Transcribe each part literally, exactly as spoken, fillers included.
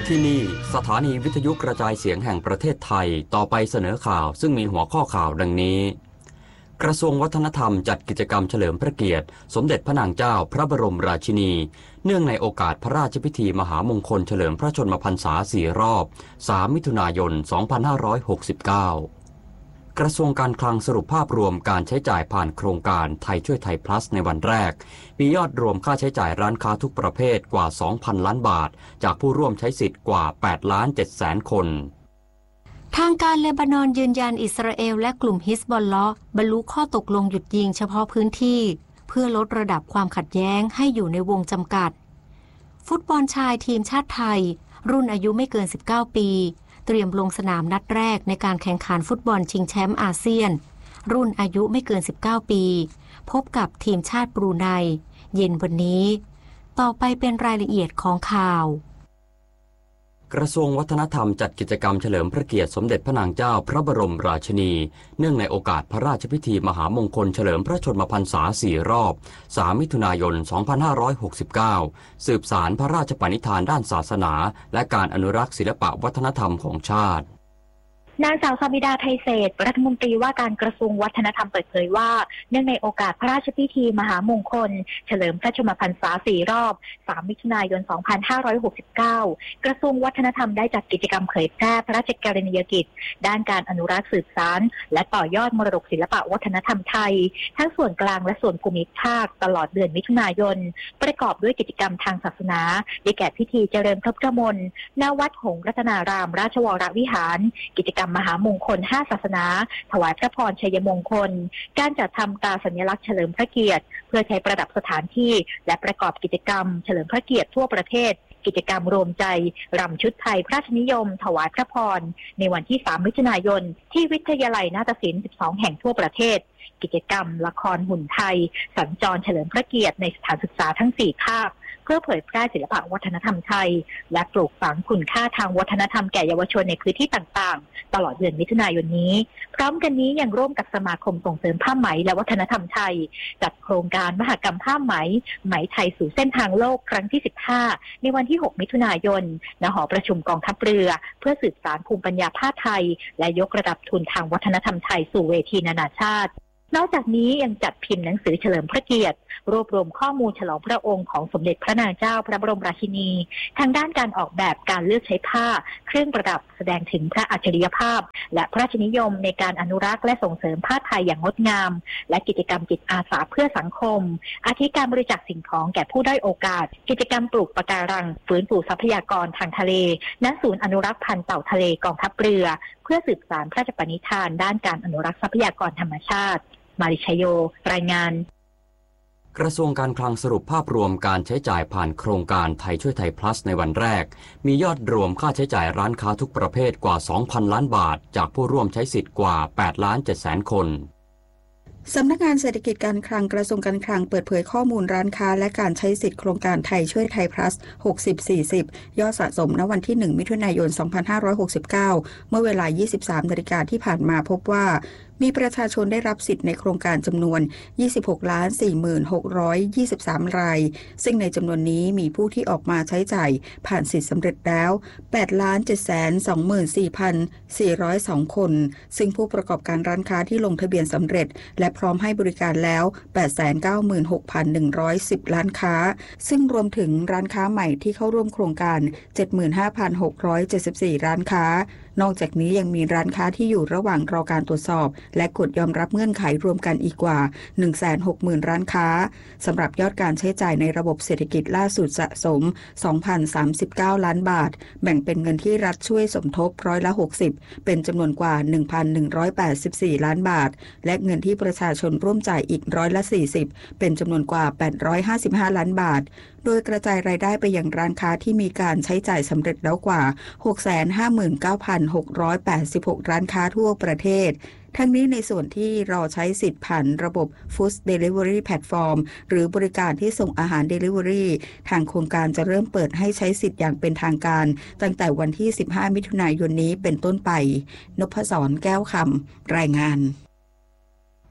ที่นี่สถานีวิทยุกระจายเสียงแห่งประเทศไทยต่อไปเสนอข่าวซึ่งมีหัวข้อข่าวดังนี้กระทรวงวัฒนธรรมจัดกิจกรรมเฉลิมพระเกียรติสมเด็จพระนางเจ้าพระบรมราชินีเนื่องในโอกาสพระราชพิธีมหามงคลเฉลิมพระชนมพรรษาสี่รอบสามมิถุนายนสองพันห้าร้อยหกสิบเก้ากระทรวงการคลังสรุปภาพรวมการใช้จ่ายผ่านโครงการไทยช่วยไทย plus ในวันแรกมียอดรวมค่าใช้จ่ายร้านค้าทุกประเภทกว่า สองพัน ล้านบาทจากผู้ร่วมใช้สิทธิ์กว่า แปดล้านเจ็ดแสน คนทางการเลบานอนยืนยันอิสราเอลและกลุ่มฮิซบอลเลาะห์บรรลุข้อตกลงหยุดยิงเฉพาะพื้นที่เพื่อลดระดับความขัดแย้งให้อยู่ในวงจำกัดฟุตบอลชายทีมชาติไทยรุ่นอายุไม่เกินสิบเก้าปีเตรียมลงสนามนัดแรกในการแข่งขันฟุตบอลชิงแชมป์อาเซียนรุ่นอายุไม่เกินสิบเก้าปีพบกับทีมชาติบรูไนเย็นวันนี้ต่อไปเป็นรายละเอียดของข่าวกระทรวงวัฒนธรรมจัดกิจกรรมเฉลิมพระเกียรติสมเด็จพระนางเจ้าพระบรมราชินีเนื่องในโอกาสพระราชพิธีมหามงคลเฉลิมพระชนมพรรษาสี่รอบสามมิถุนายนสองพันห้าร้อยหกสิบเก้าสืบสานพระราชปณิธานด้านศาสนาและการอนุรักษ์ศิลปวัฒนธรรมของชาตินางสาวสมิดาไทยเศรษฐ์รัฐมนตรีว่าการกระทรวงวัฒนธรรมเปิดเผยว่าเนื่องในโอกาสพระราชพิธีมหามงคลเฉลิมพระชนมพรรษาสี่รอบสามมิถุนายนสองพันห้าร้อยหกสิบเก้ากระทรวงวัฒนธรรมได้จัดกิจกรรมเผยแพร่พระราชกรณียกิจด้านการอนุรักษ์สืบสานและต่อยอดมรดกศิลปวัฒนธรรมไทยทั้งส่วนกลางและส่วนภูมิภาคตลอดเดือนมิถุนายนประกอบด้วยกิจกรรมทางศาสนาได้แก่พิธีเจริญพระพุทธมนต์ณวัดหงส์รัตนารามราชวรวิหารกิจกรรมมหามงคลห้าศาสนาถวายพระพรชัยมงคลการจัดทำตราสัญลักษณ์เฉลิมพระเกียรติเพื่อใช้ประดับสถานที่และประกอบกิจกรรมเฉลิมพระเกียรติทั่วประเทศกิจกรรมรวมใจรำชุดไทยพระราชนิยมถวายพระพรในวันที่สามมิถุนายนที่วิทยาลัยนาฏศิลป์สิบสองแห่งทั่วประเทศกิจกรรมละครหุ่นไทยสัญจรเฉลิมพระเกียรติในสถานศึกษาทั้งสี่ภาคเพื่อเผยแพร่ศิลปวัฒนธรรมไทยและปลูกฝังคุณค่าทางวัฒนธรรมแก่เยาวชนในพื้นที่ต่างๆตลอดเดือนมิถุนายนนี้พร้อมกันนี้ยังร่วมกับสมาคมส่งเสริมผ้าไหมและวัฒนธรรมไทยจัดโครงการมหกรรมผ้าไหมไหมไทยสู่เส้นทางโลกครั้งที่สิบห้าในวันที่หกมิถุนายนณหอประชุมกองทัพเรือเพื่อสืบสานภูมิปัญญาผ้าไทยและยกระดับทุนทางวัฒนธรรมไทยสู่เวทีนานาชาตินอกจากนี้ยังจัดพิมพ์หนังสือเฉลิมพระเกียรติรวบรวมข้อมูลฉลองพระองค์ของสมเด็จพระนางเจ้าพระบรมราชินีทางด้านการออกแบบการเลือกใช้ผ้าเครื่องประดับแสดงถึงพระอัจฉริยภาพและพระราชนิยมในการอนุรักษ์และส่งเสริมผ้าไทยอย่างงดงามและกิจกรรมจิตอาสาเพื่อสังคมอาทิการบริจาคสิ่งของแก่ผู้ด้อยโอกาสกิจกรรมปลูกปะการังฟื้นฟูทรัพยากรทางทะเลณศูนย์อนุรักษ์พันธุ์เต่าทะเลกองทัพเรือเพื่อสืบสานพระราชปณิธานด้านการอนุรักษ์ทรัพยากรธรรมชาติมาริชโยรายงานกระทรวงการคลังสรุปภาพรวมการใช้จ่ายผ่านโครงการไทยช่วยไทย plus ในวันแรกมียอดรวมค่าใช้จ่ายร้านค้าทุกประเภทกว่า สองพัน ล้านบาทจากผู้ร่วมใช้สิทธิ์กว่า แปดล้านเจ็ดแสน คนสำนักงานเศรษฐกิจการคลังกระทรวงการคลังเปิดเผยข้อมูลร้านค้าและการใช้สิทธิ์โครงการไทยช่วยไทย plus หกสิบ สี่สิบยอดสะสมณวันที่หนึ่งมิถุนายนสองพันห้าร้อยหกสิบเก้าเมื่อเวลา ยี่สิบสามนาฬิกาที่ผ่านมาพบว่ามีประชาชนได้รับสิทธิ์ในโครงการจำนวน ยี่สิบหกล้านสี่หมื่นหกร้อยยี่สิบสาม รายซึ่งในจำนวนนี้มีผู้ที่ออกมาใช้จ่ายผ่านสิทธิ์สำเร็จแล้ว แปดล้านเจ็ดแสนสองหมื่นสี่พันสี่ร้อยสอง คนซึ่งผู้ประกอบการร้านค้าที่ลงทะเบียนสำเร็จและพร้อมให้บริการแล้ว แปดแสนเก้าหมื่นหกพันหนึ่งร้อยสิบ ล้านค้าซึ่งรวมถึงร้านค้าใหม่ที่เข้าร่วมโครงการ เจ็ดหมื่นห้าพันหกร้อยเจ็ดสิบสี่ ร้านค้านอกจากนี้ยังมีร้านค้าที่อยู่ระหว่างรอการตรวจสอบและกดยอมรับเงื่อนไขรวมกันอีกกว่า หนึ่งแสนหกหมื่น ร้านค้าสำหรับยอดการใช้จ่ายในระบบเศรษฐกิจล่าสุดสะสม สองพันสามสิบเก้า ล้านบาทแบ่งเป็นเงินที่รัฐช่วยสมทบร้อยละหกสิบเป็นจำนวนกว่า หนึ่งพันหนึ่งร้อยแปดสิบสี่ ล้านบาทและเงินที่ประชาชนร่วมจ่ายอีกร้อยละสี่สิบเป็นจำนวนกว่าแปดร้อยห้าสิบห้า ล้านบาทโดยกระจายรายได้ไปยังร้านค้าที่มีการใช้จ่ายสำเร็จแล้วกว่า หกแสนห้าหมื่นเก้าพันหกร้อยแปดสิบหก ร้านค้าทั่วประเทศทั้งนี้ในส่วนที่รอใช้สิทธิ์ผ่านระบบ Food Delivery Platform หรือบริการที่ส่งอาหาร Delivery ทางโครงการจะเริ่มเปิดให้ใช้สิทธิ์อย่างเป็นทางการตั้งแต่วันที่สิบห้ามิถุนายนนี้เป็นต้นไปนพศรแก้วคำรายงาน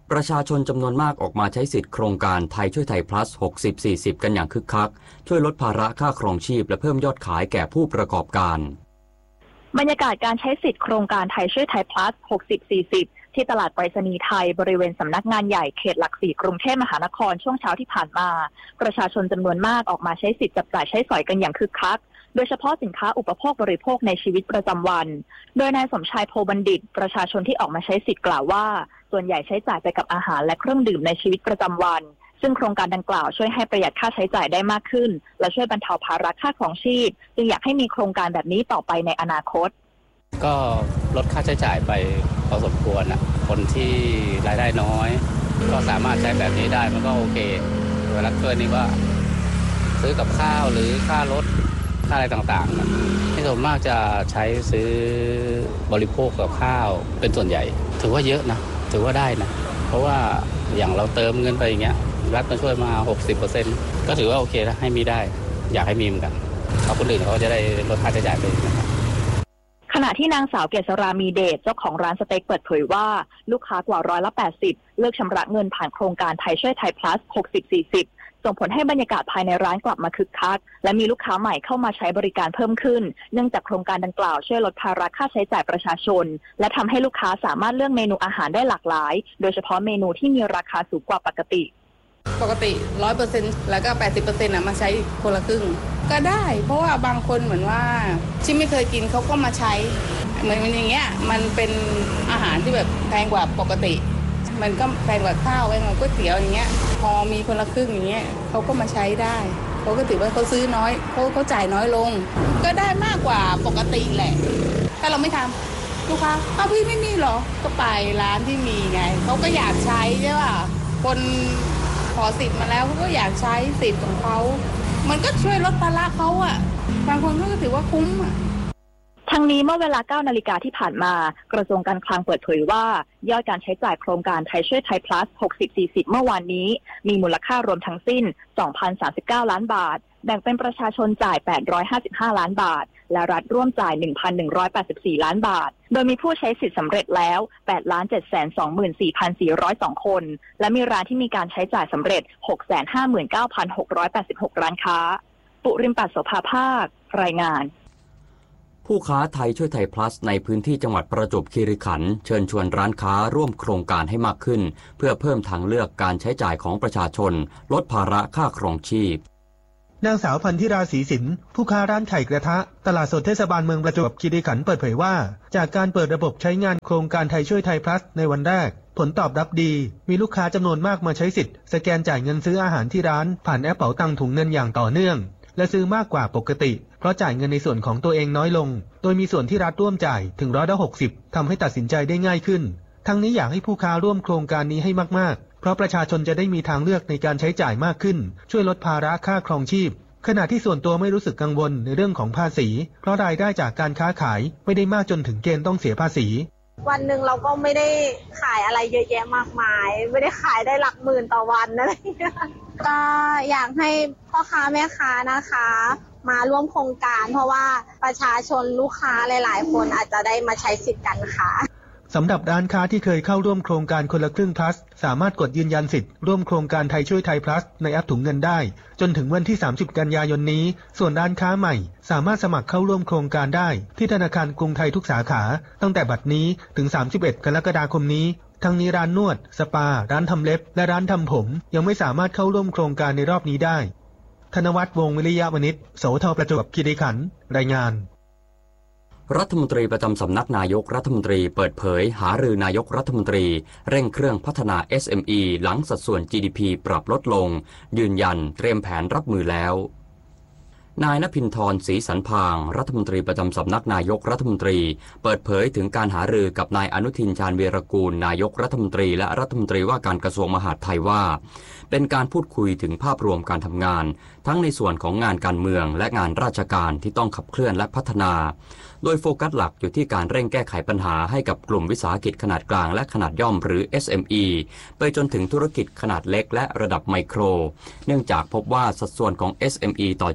ประชาชนจำนวนมากออกมาใช้สิทธิ์โครงการไทยช่วยไทย plus หกสิบ สี่สิบ กันอย่างคึกคักช่วยลดภาระค่าครองชีพและเพิ่มยอดขายแก่ผู้ประกอบการบรรยากาศการใช้สิทธิ์โครงการไทยช่วยไทย plus หกสิบ สี่สิบ ที่ตลาดไปรษณีย์ไทยบริเวณสำนักงานใหญ่เขตหลักสี่กรุงเทพมหานครช่วงเช้าที่ผ่านมาประชาชนจำนวนมากออกมาใช้สิทธิ์จับจ่ายใช้สอยกันอย่างคึกคักโดยเฉพาะสินค้าอุปโภคบริโภคในชีวิตประจำวันโดยนายสมชายโพบัณฑิตประชาชนที่ออกมาใช้สิทธิ์กล่าวว่าส่วนใหญ่ใช้จ่ายไปกับอาหารและเครื่องดื่มในชีวิตประจำวันซึ่งโครงการดังกล่าวช่วยให้ประหยัดค่าใช้จ่ายได้มากขึ้นและช่วยบรรเทาภาระค่าครองชีพจึงอยากให้มีโครงการแบบนี้ต่อไปในอนาคตก็ลดค่าใช้จ่ายไปพอสมควรอ่ะคนที่รายได้น้อยก็สามารถใช้แบบนี้ได้มันก็โอเคเวลาช่วยนี่ว่าซื้อกับข้าวหรือค่ารถค่าอะไรต่างๆที่ส่วนมากจะใช้ซื้อบริโภคกับข้าวเป็นส่วนใหญ่ถือว่าเยอะนะถือว่าได้นะเพราะว่าอย่างเราเติมเงินไปอย่างเงี้ยรัฐมาช่วยมา หกสิบเปอร์เซ็นต์ ก็ถือว่าโอเคนะให้มีได้อยากให้มีเหมือนกันเพราะคนอื่นเขาจะได้ลดค่าใช้จ่ายไปนะครับขณะที่นางสาวเกษรามีเดชเจ้าของร้านสเต็กเปิดเผยว่าลูกค้ากว่าร้อยละแปดสิบเลือกชำระเงินผ่านโครงการไทยช่วยไทย plus หกสิบ สี่สิบส่งผลให้บรรยากาศภายในร้านกลับมาคึกคักและมีลูกค้าใหม่เข้ามาใช้บริการเพิ่มขึ้นเนื่องจากโครงการดังกล่าวช่วยลดภาระค่าใช้จ่ายประชาชนและทำให้ลูกค้าสามารถเลือกเมนูอาหารได้หลากหลายโดยเฉพาะเมนูที่มีราคาสูงกว่าปกติปกติ ร้อยเปอร์เซ็นต์ แล้วก็ แปดสิบเปอร์เซ็นต์ น่ะมาใช้คนละครึ่งก็ได้เพราะว่าบางคนเหมือนว่าที่ไม่เคยกินเขาก็มาใช้เหมือนอย่างเงี้ยมันเป็นอาหารที่แบบแพงกว่าปกติมันก็แพงกว่าข้าวแพงกว่าก๋วยเตี๋ยวอย่างเงี้ยพอมีคนละครึ่งอย่างเงี้ยเขาก็มาใช้ได้เขาก็ถือว่าเขาซื้อน้อยเขาเขาจ่ายน้อยลงก็ได้มากกว่าปกติแหละถ้าเราไม่ทำลูกค้าอ้าวพี่ไม่มีหรอก็ไปร้านที่มีไงเขาก็อยากใช้ใช่ป่ะคนขอสิทธิ์มาแล้วเขาก็อยากใช้สิทธิ์ของเขามันก็ช่วยลดภาระเขาอ่ะบางคนก็ถือว่าคุ้มอ่ะทั้งนี้เมื่อเวลา เก้านาฬิกาที่ผ่านมากระทรวงการคลังเปิดเผยว่ายอดการใช้จ่ายโครงการไทยช่วยไทย plus หกสิบ สี่สิบ เมื่อวานนี้มีมูลค่ารวมทั้งสิ้น สองพันสามสิบเก้า ล้านบาทแบ่งเป็นประชาชนจ่าย แปดร้อยห้าสิบห้า ล้านบาทและรัฐร่วมจ่าย หนึ่งพันหนึ่งร้อยแปดสิบสี่ ล้านบาทโดยมีผู้ใช้สิทธิ์สำเร็จแล้ว แปดล้านเจ็ดแสนสองหมื่นสี่พันสี่ร้อยสอง คนและมีร้านที่มีการใช้จ่ายสำเร็จ หกแสนห้าหมื่นเก้าพันหกร้อยแปดสิบหก ร้านค้าปุริมปัสโสภาภาครายงานผู้ค้าไทยช่วยไทย plus ในพื้นที่จังหวัดประจวบคีรีขันธ์เชิญชวนร้านค้าร่วมโครงการให้มากขึ้นเพื่อเพิ่มทางเลือกการใช้จ่ายของประชาชนลดภาระค่าครองชีพนางสาวพันธิราศรีสินผู้ค้าร้านไข่กระทะตลาดสดเทศบาลเมืองประจวบคีรีขันธ์เปิดเผยว่าจากการเปิดระบบใช้งานโครงการไทยช่วยไทย plus ในวันแรกผลตอบรับดีมีลูกค้าจำนวนมากมาใช้สิทธิ์สแกนจ่ายเงินซื้ออาหารที่ร้านผ่านแอปเป๋าตังถุงเงินอย่างต่อเนื่องและซื้อมากกว่าปกติเพราะจ่ายเงินในส่วนของตัวเองน้อยลงโดยมีส่วนที่รัฐร่วมจ่ายถึงร้อยละหกสิบทำให้ตัดสินใจได้ง่ายขึ้นทั้งนี้อยากให้ผู้ค้าร่วมโครงการนี้ให้มากๆเพราะประชาชนจะได้มีทางเลือกในการใช้จ่ายมากขึ้นช่วยลดภาระค่าครองชีพขณะที่ส่วนตัวไม่รู้สึกกังวลในเรื่องของภาษีเพราะรายได้จากการค้าขายไม่ได้มากจนถึงเกณฑ์ต้องเสียภาษีวันหนึ่งเราก็ไม่ได้ขายอะไรเยอะแยะมากมายไม่ได้ขายได้หลักหมื่นต่อวันอะไรอย่างเงี้ยก็อยากให้พ่อค้าแม่ค้านะคะมาร่วมโครงการเพราะว่าประชาชนลูกค้าหลายๆคนอาจจะได้มาใช้สิทธิ์กันค่ะสำหรับร้านค้าที่เคยเข้าร่วมโครงการคนละครึ่ง plus สามารถกดยืนยันสิทธิ์ร่วมโครงการไทยช่วยไทย plus ในแอปถุงเงินได้จนถึงวันที่สามสิบกันยายนนี้ส่วนร้านค้าใหม่สามารถสมัครเข้าร่วมโครงการได้ที่ธนาคารกรุงไทยทุกสาขาตั้งแต่บัดนี้ถึงสามสิบเอ็ดกรกฎาคมนี้ทั้งนี้ร้านนวดสปาร้านทำเล็บและร้านทำผมยังไม่สามารถเข้าร่วมโครงการในรอบนี้ได้ธนวัฒน์วงศ์วิริยะวณิชโสธรประจวบคีรีขันธ์รายงานรัฐมนตรีประจำสำนักนายกรัฐมนตรีเปิดเผยหารือนายกรัฐมนตรีเร่งเครื่องพัฒนา เอส เอ็ม อี หลังสัดส่วน จี ดี พี ปรับลดลงยืนยันเตรียมแผนรับมือแล้วนายณภินทร์ศรีสันพางรัฐมนตรีประจำสำนักนายกรัฐมนตรีเปิดเผยถึงการหารือกับนายอนุทินชาญวีรกูลนายกรัฐมนตรีและรัฐมนตรีว่าการกระทรวงมหาดไทยว่าเป็นการพูดคุยถึงภาพรวมการทำงานทั้งในส่วนของงานการเมืองและงานราชการที่ต้องขับเคลื่อนและพัฒนาโดยโฟกัสหลักอยู่ที่การเร่งแก้ไขปัญหาให้กับกลุ่มวิสาหกิจขนาดกลางและขนาดย่อมหรือ เอส เอ็ม อี ไปจนถึงธุรกิจขนาดเล็กและระดับไมโครเนื่องจากพบว่าสัดส่วนของ เอส เอ็ม อี ต่อ จี ดี พี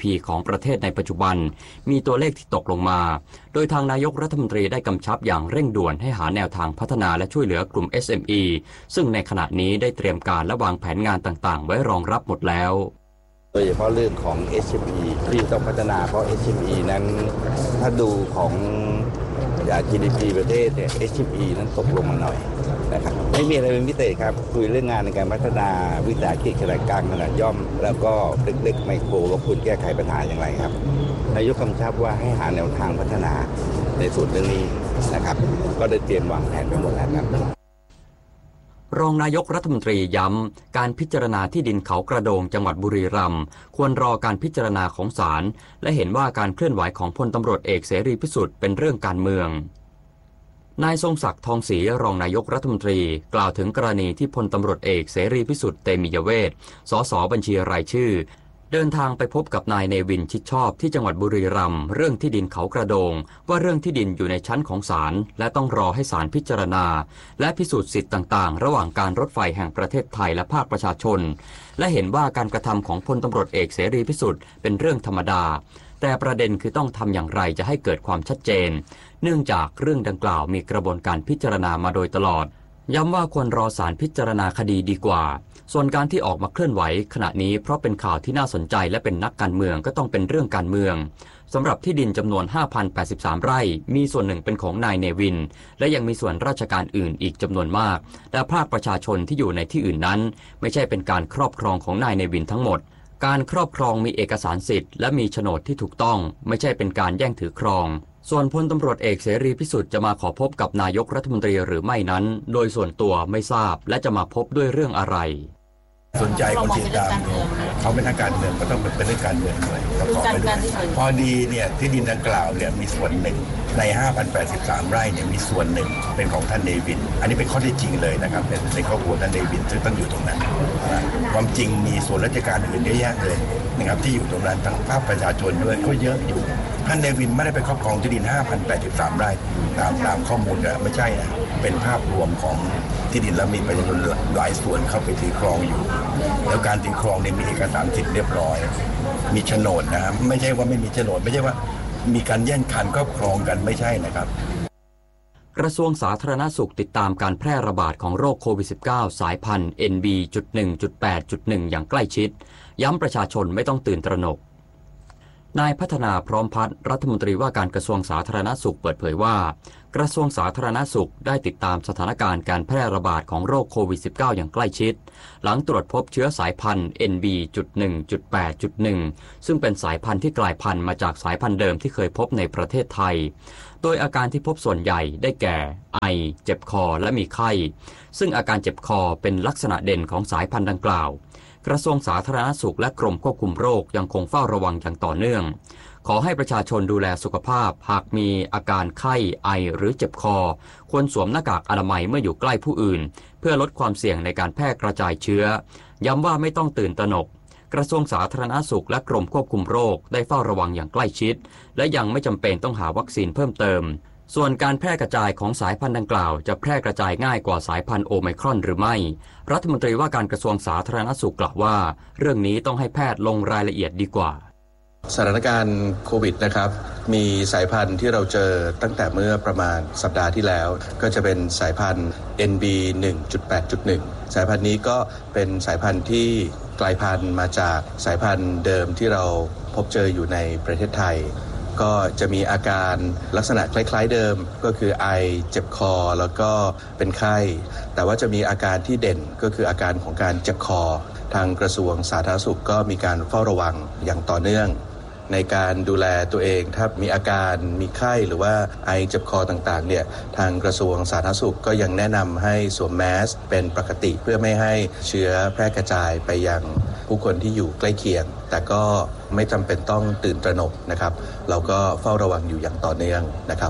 พี ของประเทศในปัจจุบันมีตัวเลขที่ตกลงมาโดยทางนายกรัฐมนตรีได้กำชับอย่างเร่งด่วนให้หาแนวทางพัฒนาและช่วยเหลือกลุ่ม เอส เอ็ม อี ซึ่งในขณะนี้ได้เตรียมการและวางแผนงานต่างๆไว้รองรับหมดแล้วโดยเฉพาะเรื่องของ เอส เอ็ม อี ที่ต้องพัฒนาเพราะ เอส เอ็ม อี นั้นถ้าดูของ จี ดี พี ประเทศเนี่ย เอส เอ็ม อี นั้นตกลงมาหน่อยนะครับไม่มีอะไรเป็นพิเศษครับคุยเรื่องงานในการพัฒนาวิสาหกิจขนาดกลางขนาดย่อมแล้วก็เล็กๆไมโครว่าควรแก้ไขปัญหาอย่างไรครับนายกกำชับว่าให้หาแนวทางพัฒนาในส่วนเรื่องนี้นะครับก็ได้เตรียมวางแผนไปหมดแล้วครับรองนายกรัฐมนตรีย้ำการพิจารณาที่ดินเขากระโดงจังหวัดบุรีรัมย์ควรรอการพิจารณาของศาลและเห็นว่าการเคลื่อนไหวของพลตำรวจเอกเสรีพิสุทธิ์เป็นเรื่องการเมืองนายทรงศักดิ์ทองศรีรองนายกรัฐมนตรีกล่าวถึงกรณีที่พลตำรวจเอกเสรีพิสุทธิ์เตมียเวทสสบัญชีรายชื่อเดินทางไปพบกับนายเนวินชิดชอบที่จังหวัดบุรีรัมย์เรื่องที่ดินเขากระโดงว่าเรื่องที่ดินอยู่ในชั้นของศาลและต้องรอให้ศาลพิจารณาและพิสูจน์สิทธิ์ต่างๆระหว่างการรถไฟแห่งประเทศไทยและภาคประชาชนและเห็นว่าการกระทำของพลตำรวจเอกเสรีพิสุทธิ์เป็นเรื่องธรรมดาแต่ประเด็นคือต้องทำอย่างไรจะให้เกิดความชัดเจนเนื่องจากเรื่องดังกล่าวมีกระบวนการพิจารณามาโดยตลอดย้ำว่าควรรอศาลพิจารณาคดีดีกว่าส่วนการที่ออกมาเคลื่อนไหวขณะนี้เพราะเป็นข่าวที่น่าสนใจและเป็นนักการเมืองก็ต้องเป็นเรื่องการเมืองสำหรับที่ดินจำนวน ห้าพันแปดสิบสาม ไร่มีส่วนหนึ่งเป็นของนายเนวินและยังมีส่วนราชการอื่นอีกจำนวนมากและภาคประชาชนที่อยู่ในที่อื่นนั้นไม่ใช่เป็นการครอบครองของนายเนวินทั้งหมดการครอบครองมีเอกสารสิทธิ์และมีโฉนดที่ถูกต้องไม่ใช่เป็นการแย่งถือครองส่วนพลตำรวจเอกเสรีพิสุทธิ์จะมาขอพบกับนายกรัฐมนตรีหรือไม่นั้นโดยส่วนตัวไม่ทราบและจะมาพบด้วยเรื่องอะไรสนใจคนติดตามเขาเป็นทางการเมืองก็ต้องเป็นเรื่องการเมืองด้วยประกอบไปด้วยพอดีเนี่ยที่ดินดังกล่าวเนี่ยมีส่วนหนึ่งใน ห้าพันแปดสิบสาม ไร่เนี่ยมีส่วนหนึ่งเป็นของท่านเนวินอันนี้เป็นข้อเท็จจริงเลยนะครับเป็นในครอบครัวท่านเนวินซึ่งตั้งอยู่ตรงนั้นความจริงมีส่วนราชการอื่นเยอะแยะเลยนะครับที่อยู่ตรงนั้นทั้งภาคประชาชนด้วยก็เยอะอยู่ท่านเนวินไม่ได้ไปครอบครองที่ดิน ห้าพันแปดสิบสาม ไร่ตามตามข้อมูลนะไม่ใช่นะเป็นภาพรวมของที่ดินแล้วมีประชาชนหลายส่วนเข้าไปถือครองอยู่แล้วการถือครองเนี่ยมีเอกสารสิทธิ์เรียบร้อยมีโฉนดนะไม่ใช่ว่าไม่มีโฉนดไม่ใช่ว่ามีการแย่งคันครอบครองกันไม่ใช่นะครับกระทรวงสาธารณสุขติดตามการแพร่ระบาดของโรคโควิด สิบเก้า สายพันธุ์ เอ็น บี จุด หนึ่ง จุด แปด จุด หนึ่ง อย่างใกล้ชิดย้ำประชาชนไม่ต้องตื่นตระหนกนายพัฒนาพร้อมพัฒน์รัฐมนตรีว่าการกระทรวงสาธารณสุขเปิดเผยว่ากระทรวงสาธารณสุขได้ติดตามสถานการณ์การแพร่ระบาดของโรคโควิด สิบเก้า อย่างใกล้ชิดหลังตรวจพบเชื้อสายพันธุ์ เอ็น บี จุด หนึ่ง จุด แปด จุด หนึ่ง ซึ่งเป็นสายพันธุ์ที่กลายพันธุ์มาจากสายพันธุ์เดิมที่เคยพบในประเทศไทยโดยอาการที่พบส่วนใหญ่ได้แก่ไอเจ็บคอและมีไข้ซึ่งอาการเจ็บคอเป็นลักษณะเด่นของสายพันธุ์ดังกล่าวกระทรวงสาธารณสุขและกรมควบคุมโรคยังคงเฝ้าระวังอย่างต่อเนื่องขอให้ประชาชนดูแลสุขภาพหากมีอาการไข้ไอหรือเจ็บคอควรสวมหน้ากากอนามัยเมื่ออยู่ใกล้ผู้อื่นเพื่อลดความเสี่ยงในการแพร่กระจายเชื้อย้ำว่าไม่ต้องตื่นตระหนกกระทรวงสาธารณสุขและกรมควบคุมโรคได้เฝ้าระวังอย่างใกล้ชิดและยังไม่จำเป็นต้องหาวัคซีนเพิ่มเติมส่วนการแพร่กระจายของสายพันธุ์ดังกล่าวจะแพร่กระจายง่ายกว่าสายพันธุ์โอไมครอนหรือไม่รัฐมนตรีว่าการกระทรวงสาธารณสุขกล่าวว่าเรื่องนี้ต้องให้แพทย์ลงรายละเอียดดีกว่าสถานการณ์โควิดนะครับมีสายพันธุ์ที่เราเจอตั้งแต่เมื่อประมาณสัปดาห์ที่แล้วก็จะเป็นสายพันธุ์ เอ็น บี หนึ่ง จุด แปด จุด หนึ่ง สายพันธุ์นี้ก็เป็นสายพันธุ์ที่กลายพันธุ์มาจากสายพันธุ์เดิมที่เราพบเจออยู่ในประเทศไทยก็จะมีอาการลักษณะคล้ายๆเดิมก็คือไอเจ็บคอแล้วก็เป็นไข้แต่ว่าจะมีอาการที่เด่นก็คืออาการของการเจ็บคอทางกระทรวงสาธารณสุขก็มีการเฝ้าระวังอย่างต่อเนื่องในการดูแลตัวเองถ้ามีอาการมีไข้หรือว่าไอเจ็บคอต่างๆเนี่ยทางกระทรวงสาธารณสุขก็ยังแนะนำให้สวมแมสเป็นปกติเพื่อไม่ให้เชื้อแพร่กระจายไปยังผู้คนที่อยู่ใกล้เคียงแต่ก็ไม่จำเป็นต้องตื่นตระหนกนะครับเราก็เฝ้าระวังอยู่อย่างต่อเนื่องนะครับ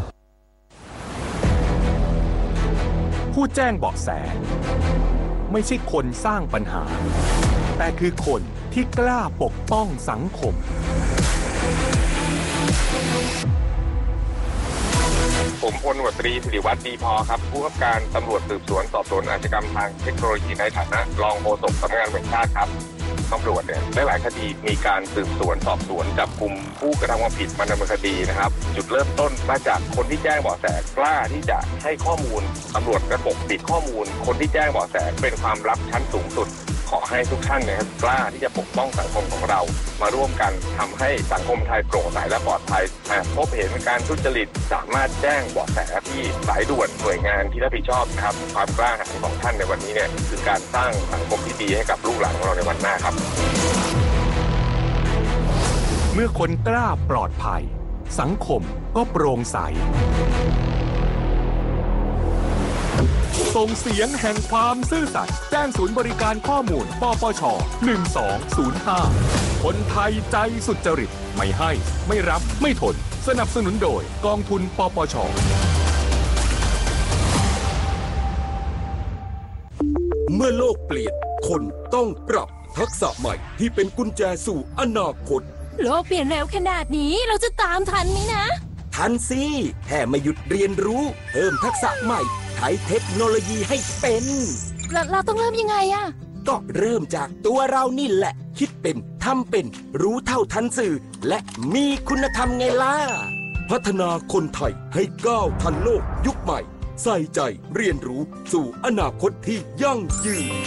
ผู้แจ้งเบาะแสไม่ใช่คนสร้างปัญหาแต่คือคนที่กล้าปกป้องสังคมผมพลตำรวจตรีสิริวัฒน์ดีพอครับผู้กำกับการตำรวจสืบสวนสอบสวนอาชญากรรมทางเทคโนโลยีในฐานะรองโฆษกสำนักงานตำรวจแห่งชาติครับตำรวจเนี่ยหลายๆคดีมีการสืบสวนสอบสวนจับกุมผู้กระทำความผิดมาดำเนินคดีนะครับจุดเริ่มต้นมาจากคนที่แจ้งเบาะแสกล้าที่จะให้ข้อมูลตำรวจกระปกปิดข้อมูลคนที่แจ้งเบาะแสเป็นความลับชั้นสูงสุดขอให้ทุกท่านนะครับกล้าที่จะปกป้องสังคมของเรามาร่วมกันทำให้สังคมไทยโปร่งใสและปลอดภัยหากพบเห็นการทุจริตสามารถแจ้งเบาะแสที่สายด่วนหน่วยงานที่รับผิดชอบนะครับความกล้าหาญของท่านในวันนี้เนี่ยคือการสร้างสังคมที่ดีให้กับลูกหลานของเราในวันหน้าครับเมื่อคนกล้าปลอดภัยสังคมก็โปร่งใสส่งเสียงแห่งความซื่อสัตย์แจ้งศูนย์บริการข้อมูลปปชหนึ่งสองศูนย์ห้าคนไทยใจสุจริตไม่ให้ไม่รับไม่ทนสนับสนุนโดยกองทุนปปชเมื่อโลกเปลี่ยนคนต้องปรับทักษะใหม่ที่เป็นกุญแจสู่อนาคตโลกเปลี่ยนเร็วขนาดนี้เราจะตามทันไหมนะทันสิแค่ไม่หยุดเรียนรู้เพิ่มทักษะใหม่ใช้เทคโนโลยีให้เป็นเราเราต้องเริ่มยังไงอะก็เริ่มจากตัวเรานี่แหละคิดเป็นทำเป็นรู้เท่าทันสื่อและมีคุณธรรมไงล่ะพัฒนาคนไทยให้ก้าวทันโลกยุคใหม่ใส่ใจเรียนรู้สู่อนาคตที่ยั่งยืน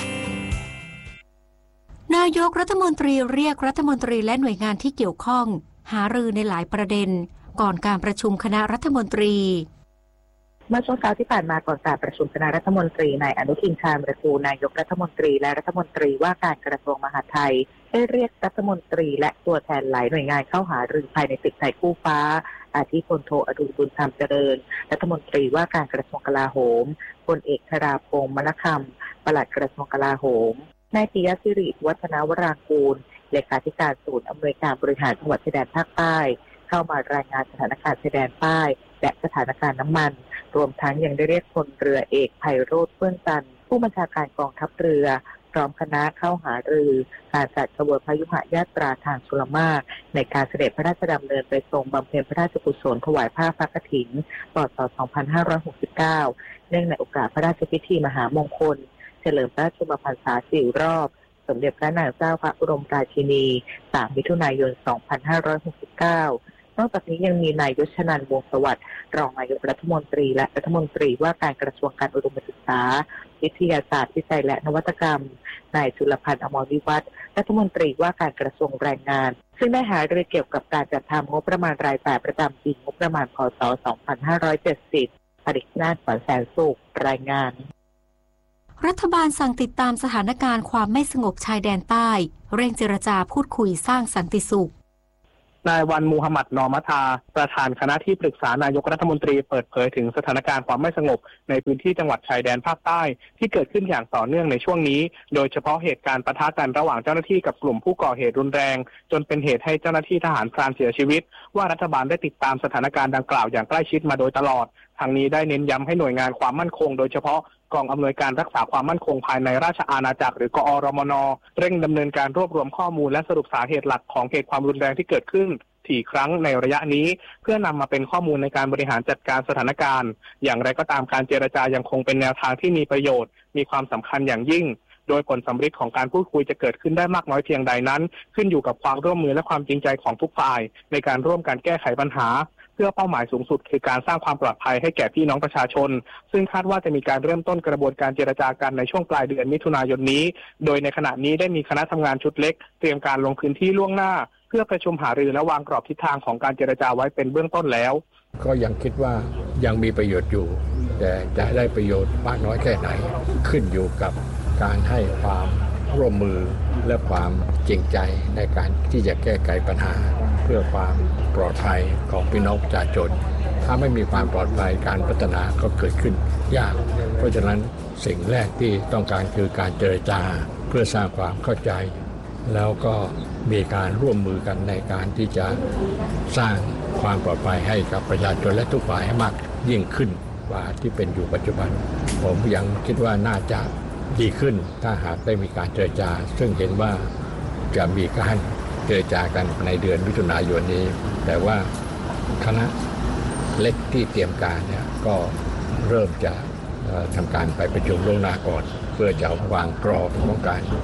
นายกรัฐมนตรีเรียกรัฐมนตรีและหน่วยงานที่เกี่ยวข้องหารือในหลายประเด็นก่อนการประชุมคณะรัฐมนตรีเมื่อช่วงเช้าที่ผ่านมาก่อนการประชุมคณะรัฐมนตรีนายอนุทินชาญวิรากูลนายกรัฐมนตรีและรัฐมนตรีว่าการกระทรวงมหาดไทยได้เรียกรัฐมนตรีและตัวแทนหลายหน่วยงานเข้าหารือภายในตึกไทยคู่ฟ้าอาทิพลโทอดุลบุญธรรมเจริญรัฐมนตรีว่าการกระทรวงกลาโหมพลเอกธราพงษ์มลคำปลัดกระทรวงกลาโหมนายปิยศิริวัฒนวรางกูลเลขาธิการศูนย์อำนวยการบริหารจังหวัดชายแดนภาคใต้เข้ามารายงานสถานการณ์ชายแดนใต้และสถานการณ์น้ำมันรวมทั้งยังได้เรียกพลเรือเอกไพโรจน์เฟื่องจันทร์ผู้บัญชาการกองทัพเรือพร้อมคณะเข้าหารือการจัดขบวนพยุหญาตราทางชลมารในการเสด็จพระราชดำเนินไปทรงบำเพ็ญพระราชกุศลถวายผ้าพระกฐินป.ศ. สองพันห้าร้อยหกสิบเก้าเนื่องในโอกาสพระราชพิธีมหามงคลเฉลิมพระชนมพรรษาสี่รอบสมเด็จพระนางเจ้าพระบรมราชินีสามมิถุนายนสองพันห้าร้อยหกสิบเก้านอกจากนี้ยังมีนายยศนันท์วงศ์สวัสดิ์รองนายกรัฐมนตรีและรัฐมนตรีว่าการกระทรวงการอุดมศึกษาวิทยาศาสตร์วิจัยและนวัตกรรมนายจุลพันธ์อมรวิวัฒน์รัฐมนตรีว่าการกระทรวงแรงงานซึ่งได้หารือเกี่ยวกับการจัดทำงบประมาณรายจ่ายประจำปีงบประมาณพ.ศ. สองพันห้าร้อยเจ็ดสิบผลิตนาถขวัญแสนสุขรายงานรัฐบาลสั่งติดตามสถานการณ์ความไม่สงบชายแดนใต้เร่งเจรจาพูดคุยสร้างสันติสุขนายวันมูฮัมหมัดนอมัทาประธานคณะที่ปรึกษานายกรัฐมนตรีเปิดเผยถึงสถานการณ์ความไม่สงบในพื้นที่จังหวัดชายแดนภาคใต้ที่เกิดขึ้นอย่างต่อเนื่องในช่วงนี้โดยเฉพาะเหตุการณ์ปะทะกันระหว่างเจ้าหน้าที่กับกลุ่มผู้ก่อเหตุรุนแรงจนเป็นเหตุให้เจ้าหน้าที่ทหารพรานเสียชีวิตว่ารัฐบาลได้ติดตามสถานการณ์ดังกล่าวอย่างใกล้ชิดมาโดยตลอดทางนี้ได้เน้นย้ำให้หน่วยงานความมั่นคงโดยเฉพาะกองอำนวยการรักษาความมั่นคงภายในราชอาณาจักรหรือกอรมนเร่งดำเนินการรวบรวมข้อมูลและสรุปสาเหตุหลักของเหตุความรุนแรงที่เกิดขึ้นสี่ครั้งในระยะนี้เพื่อนำมาเป็นข้อมูลในการบริหารจัดการสถานการณ์อย่างไรก็ตามการเจรจายังคงเป็นแนวทางที่มีประโยชน์มีความสำคัญอย่างยิ่งโดยผลสำฤทธิ์ของการพูดคุยจะเกิดขึ้นได้มากน้อยเพียงใดนั้นขึ้นอยู่กับความร่วมมือและความจริงใจของทุกฝ่ายในการร่วมกันแก้ไขปัญหาเพื่อเป้าหมายสูงสุดคือการสร้างความปลอดภัยให้แก่พี่น้องประชาชนซึ่งคาดว่าจะมีการเริ่มต้นกระบวนการเจรจากันในช่วงปลายเดือนมิถุนายนนี้โดยในขณะนี้ได้มีคณะทำงานชุดเล็กเตรียมการลงพื้นที่ล่วงหน้าเพื่อประชุมหารือและวางกรอบทิศทางของการเจรจาไว้เป็นเบื้องต้นแล้วก็ยังคิดว่ายังมีประโยชน์อยู่แต่จะได้ประโยชน์มากน้อยแค่ไหนขึ้นอยู่กับการให้ความร่วมมือและความจริงใจในการที่จะแก้ไขปัญหาเพื่อความปลอดภัยของพี่น้องประชาชนถ้าไม่มีความปลอดภัยการพัฒนาก็เกิดขึ้นยากเพราะฉะนั้นสิ่งแรกที่ต้องการคือการเจรจาเพื่อสร้างความเข้าใจแล้วก็มีการร่วมมือกันในการที่จะสร้างความปลอดภัยให้กับประชาชนและทุกฝ่ายให้มากยิ่งขึ้นกว่าที่เป็นอยู่ปัจจุบันผมยังคิดว่าน่าจะดีขึ้นถ้าหากได้มีการเจรจาซึ่งเห็นว่าจะมีการเจรจากันในเดือนมิถุนายนนี้แต่ว่าคณะเล็กที่เตรียมการเนี่ยก็เริ่มจะทำการไปประชุมล่วงหน้าก่อนเพื่อจะวางกรอบของการ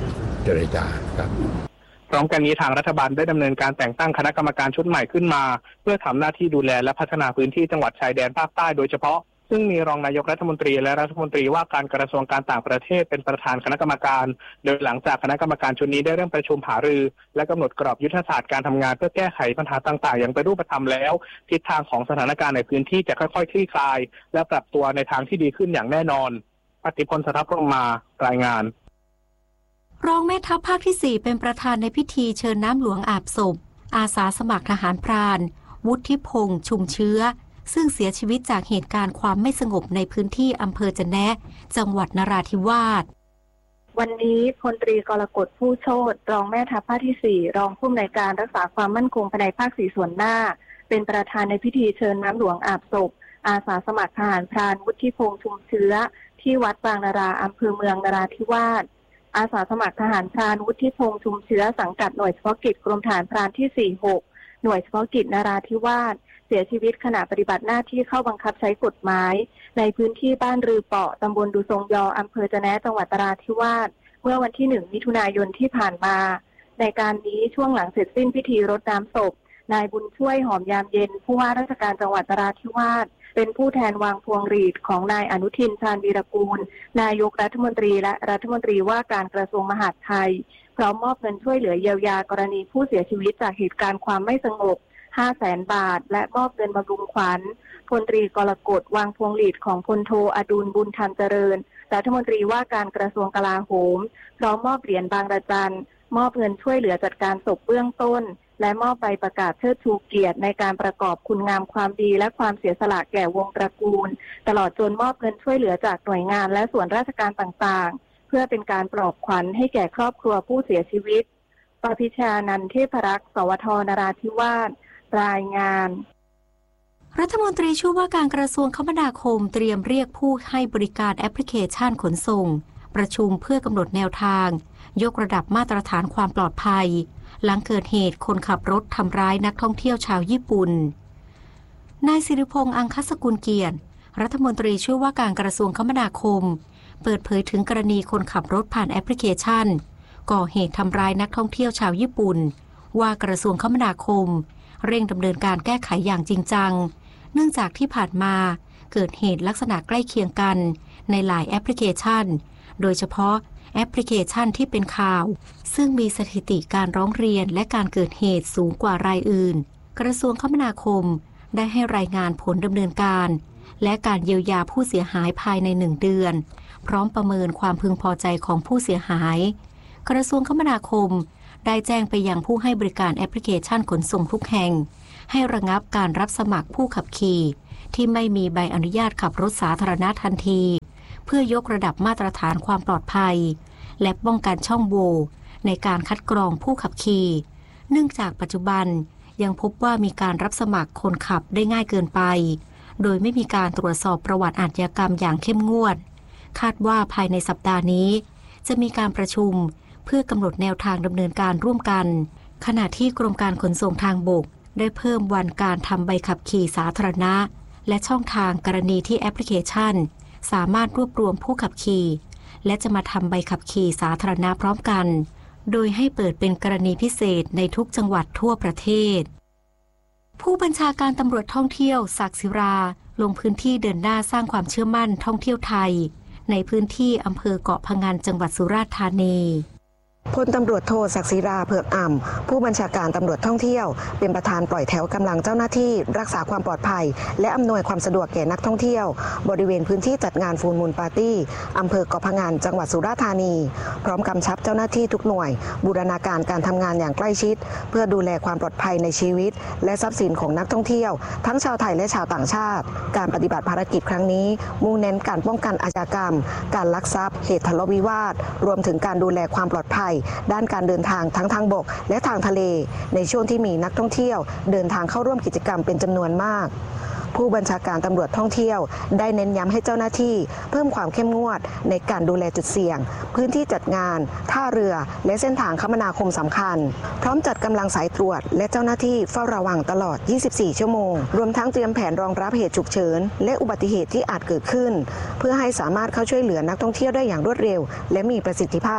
เจรจาครับพร้อมกันนี้ทางรัฐบาลได้ดำเนินการแต่งตั้งคณะกรรมการชุดใหม่ขึ้นมาเพื่อทำหน้าที่ดูแลและพัฒนาพื้นที่จังหวัดชายแดนภาคใต้โดยเฉพาะซึ่งมีรองนายกรัฐมนตรีและรัฐมนตรีว่าการกระทรวงการต่างประเทศเป็นประธานคณะกรรมการโดยหลังจากคณะกรรมการชุดนี้ได้เริ่มประชุมหารือและกำหนดกรอบยุทธศาสตร์การทำงานเพื่อแก้ไขปัญหาต่างๆอย่างเป็นรูปธรรมแล้วทิศทางของสถานการณ์ในพื้นที่จะค่อยๆคลี่คลายและปรับตัวในทางที่ดีขึ้นอย่างแน่นอนปฏิพล สทัพพรหมารายงานรองแม่ทัพภาคที่สี่เป็นประธานในพิธีเชิญน้ำหลวงอาบศพอาสาสมัครทหารพรานวุฒิพงษ์ชุมเชื้อซึ่งเสียชีวิตจากเหตุการณ์ความไม่สงบในพื้นที่อำเภอจะแนะจังหวัดนราธิวาสวันนี้พลตรีกรกฎผู้โชติรองแม่ทัพภาคที่สี่รองผู้อำนวยการรักษาความมั่นคงภายในภาคสี่ส่วนหน้าเป็นประธานในพิธีเชิญน้ำหลวงอาบศพอาสาสมัครทหารพรานวุฒิพงษ์ชุมเชื้อที่วัดบางนาราอำเภอเมืองนราธิวาสอาสาสมัครทหารพรานวุฒิพงษ์ชุมเชื้อสังกัดหน่วยเฉพาะกิจกรมทหารพรานที่สี่สิบหกหน่วยเฉพาะกิจนราธิวาสเสียชีวิตขณะปฏิบัติหน้าที่เข้าบังคับใช้กฎหมายในพื้นที่บ้านรือเปาะตำบลดุทรงยออำเภอจะแนะจังหวัดนราธิวาสเมื่อวันที่หนึ่งมิถุนายนที่ผ่านมาในการนี้ช่วงหลังเสร็จสิ้นพิธีรดน้ำศพนายบุญช่วยหอมยามเย็นผู้ว่าราชการจังหวัดนราธิวาสเป็นผู้แทนวางพวงหรีดของนายอนุทินชาญวีรกูลนายกรัฐมนตรีและรัฐมนตรีว่าการกระทรวงมหาดไทยพร้อมมอบเงินช่วยเหลือเยียวยากรณีผู้เสียชีวิตจากเหตุการณ์ความไม่สงบห้าแสนบาทและมอบเงินบำรุงขวัญพลตรีกรกฎวางพวงหรีดของพลโทอดุลบุญธรรมเจริญรัฐมนตรีว่าการกระทรวงกลาโหมพร้อมมอบเหรียญบางระจันมอบเงินช่วยเหลือจัดการศพเบื้องต้นและมอบใบประกาศเชิดชูเกียรติในการประกอบคุณงามความดีและความเสียสละแก่วงตระกูลตลอดจนมอบเงินช่วยเหลือจากหน่วยงานและส่วนราชการต่างๆเพื่อเป็นการปลอบขวัญให้แก่ครอบครัวผู้เสียชีวิตปพิชานันท์เทพรักษ์สวทนราธิวาสรายงานรัฐมนตรีช่วยว่าการกระทรวงคมนาคมเตรียมเรียกผู้ให้บริการแอปพลิเคชันขนส่งประชุมเพื่อกำหนดแนวทางยกระดับมาตรฐานความปลอดภัยหลังเกิดเหตุคนขับรถทำร้ายนักท่องเที่ยวชาวญี่ปุ่นนายสิริพงษ์อังคสกุลเกียรติรัฐมนตรีช่วยว่าการกระทรวงคมนาคมเปิดเผยถึงกรณีคนขับรถผ่านแอปพลิเคชันก่อเหตุทำร้ายนักท่องเที่ยวชาวญี่ปุ่นว่ากระทรวงคมนาคมเร่งดำเนินการแก้ไขอย่างจริงจังเนื่องจากที่ผ่านมาเกิดเหตุลักษณะใกล้เคียงกันในหลายแอปพลิเคชันโดยเฉพาะแอปพลิเคชันที่เป็นข่าวซึ่งมีสถิติการร้องเรียนและการเกิดเหตุสูงกว่ารายอื่นกระทรวงคมนาคมได้ให้รายงานผลดำเนินการและการเยียวยาผู้เสียหายภายในหนึ่งเดือนพร้อมประเมินความพึงพอใจของผู้เสียหายกระทรวงคมนาคมได้แจ้งไปยังผู้ให้บริการแอปพลิเคชันขนส่งทุกแห่งให้ระงับการรับสมัครผู้ขับขี่ที่ไม่มีใบอนุญาตขับรถสาธารณะทันทีเพื่อยกระดับมาตรฐานความปลอดภัยและป้องกันช่องโหว่ในการคัดกรองผู้ขับขี่เนื่องจากปัจจุบันยังพบว่ามีการรับสมัครคนขับได้ง่ายเกินไปโดยไม่มีการตรวจสอบประวัติอาชญากรรมอย่างเข้มงวดคาดว่าภายในสัปดาห์นี้จะมีการประชุมเพื่อกำหนดแนวทางดำเนินการร่วมกันขณะที่กรมการขนส่งทางบกได้เพิ่มวันการทำใบขับขี่สาธารณะและช่องทางกรณีที่แอปพลิเคชันสามารถรวบรวมผู้ขับขี่และจะมาทำใบขับขี่สาธารณะพร้อมกันโดยให้เปิดเป็นกรณีพิเศษในทุกจังหวัดทั่วประเทศผู้บัญชาการตำรวจท่องเที่ยวศักดิ์ศิราลงพื้นที่เดินหน้าสร้างความเชื่อมั่นท่องเที่ยวไทยในพื้นที่อำเภอเกาะพะงันจังหวัดสุราษฎร์ธานีพลตำรวจโทศักดิ์ศิราเผือกอ่ำผู้บัญชาการตำรวจท่องเที่ยวเป็นประธานปล่อยแถวกำลังเจ้าหน้าที่รักษาความปลอดภัยและอำนวยความสะดวกแก่นักท่องเที่ยวบริเวณพื้นที่จัดงานฟูลมูนปาร์ตี้อำเภอเกาะพะงันจังหวัดสุราษฎร์ธานีพร้อมกำชับเจ้าหน้าที่ทุกหน่วยบูรณาการการทำงานอย่างใกล้ชิดเพื่อดูแลความปลอดภัยในชีวิตและทรัพย์สินของนักท่องเที่ยวทั้งชาวไทยและชาวต่างชาติการปฏิบัติภารกิจครั้งนี้มุ่งเน้นการป้องกันอาชญากรรมการลักทรัพย์เหตุทะเลาะวิวาทรวมถึงการดูแลความปลอดภัยด้านการเดินทางทั้งทางบกและทางทะเลในช่วงที่มีนักท่องเที่ยวเดินทางเข้าร่วมกิจกรรมเป็นจำนวนมากผู้บัญชาการตำรวจท่องเที่ยวได้เน้นย้ำให้เจ้าหน้าที่เพิ่มความเข้มงวดในการดูแลจุดเสี่ยงพื้นที่จัดงานท่าเรือและเส้นทางคมนาคมสำคัญพร้อมจัดกำลังสายตรวจและเจ้าหน้าที่เฝ้าระวังตลอดยี่สิบสี่ชั่วโมงรวมทั้งเตรียมแผนรองรับเหตุฉุกเฉินและอุบัติเหตุที่อาจเกิดขึ้นเพื่อให้สามารถเข้าช่วยเหลือนักท่องเที่ยวได้อย่างรวดเร็วและมีประสิทธิภาพ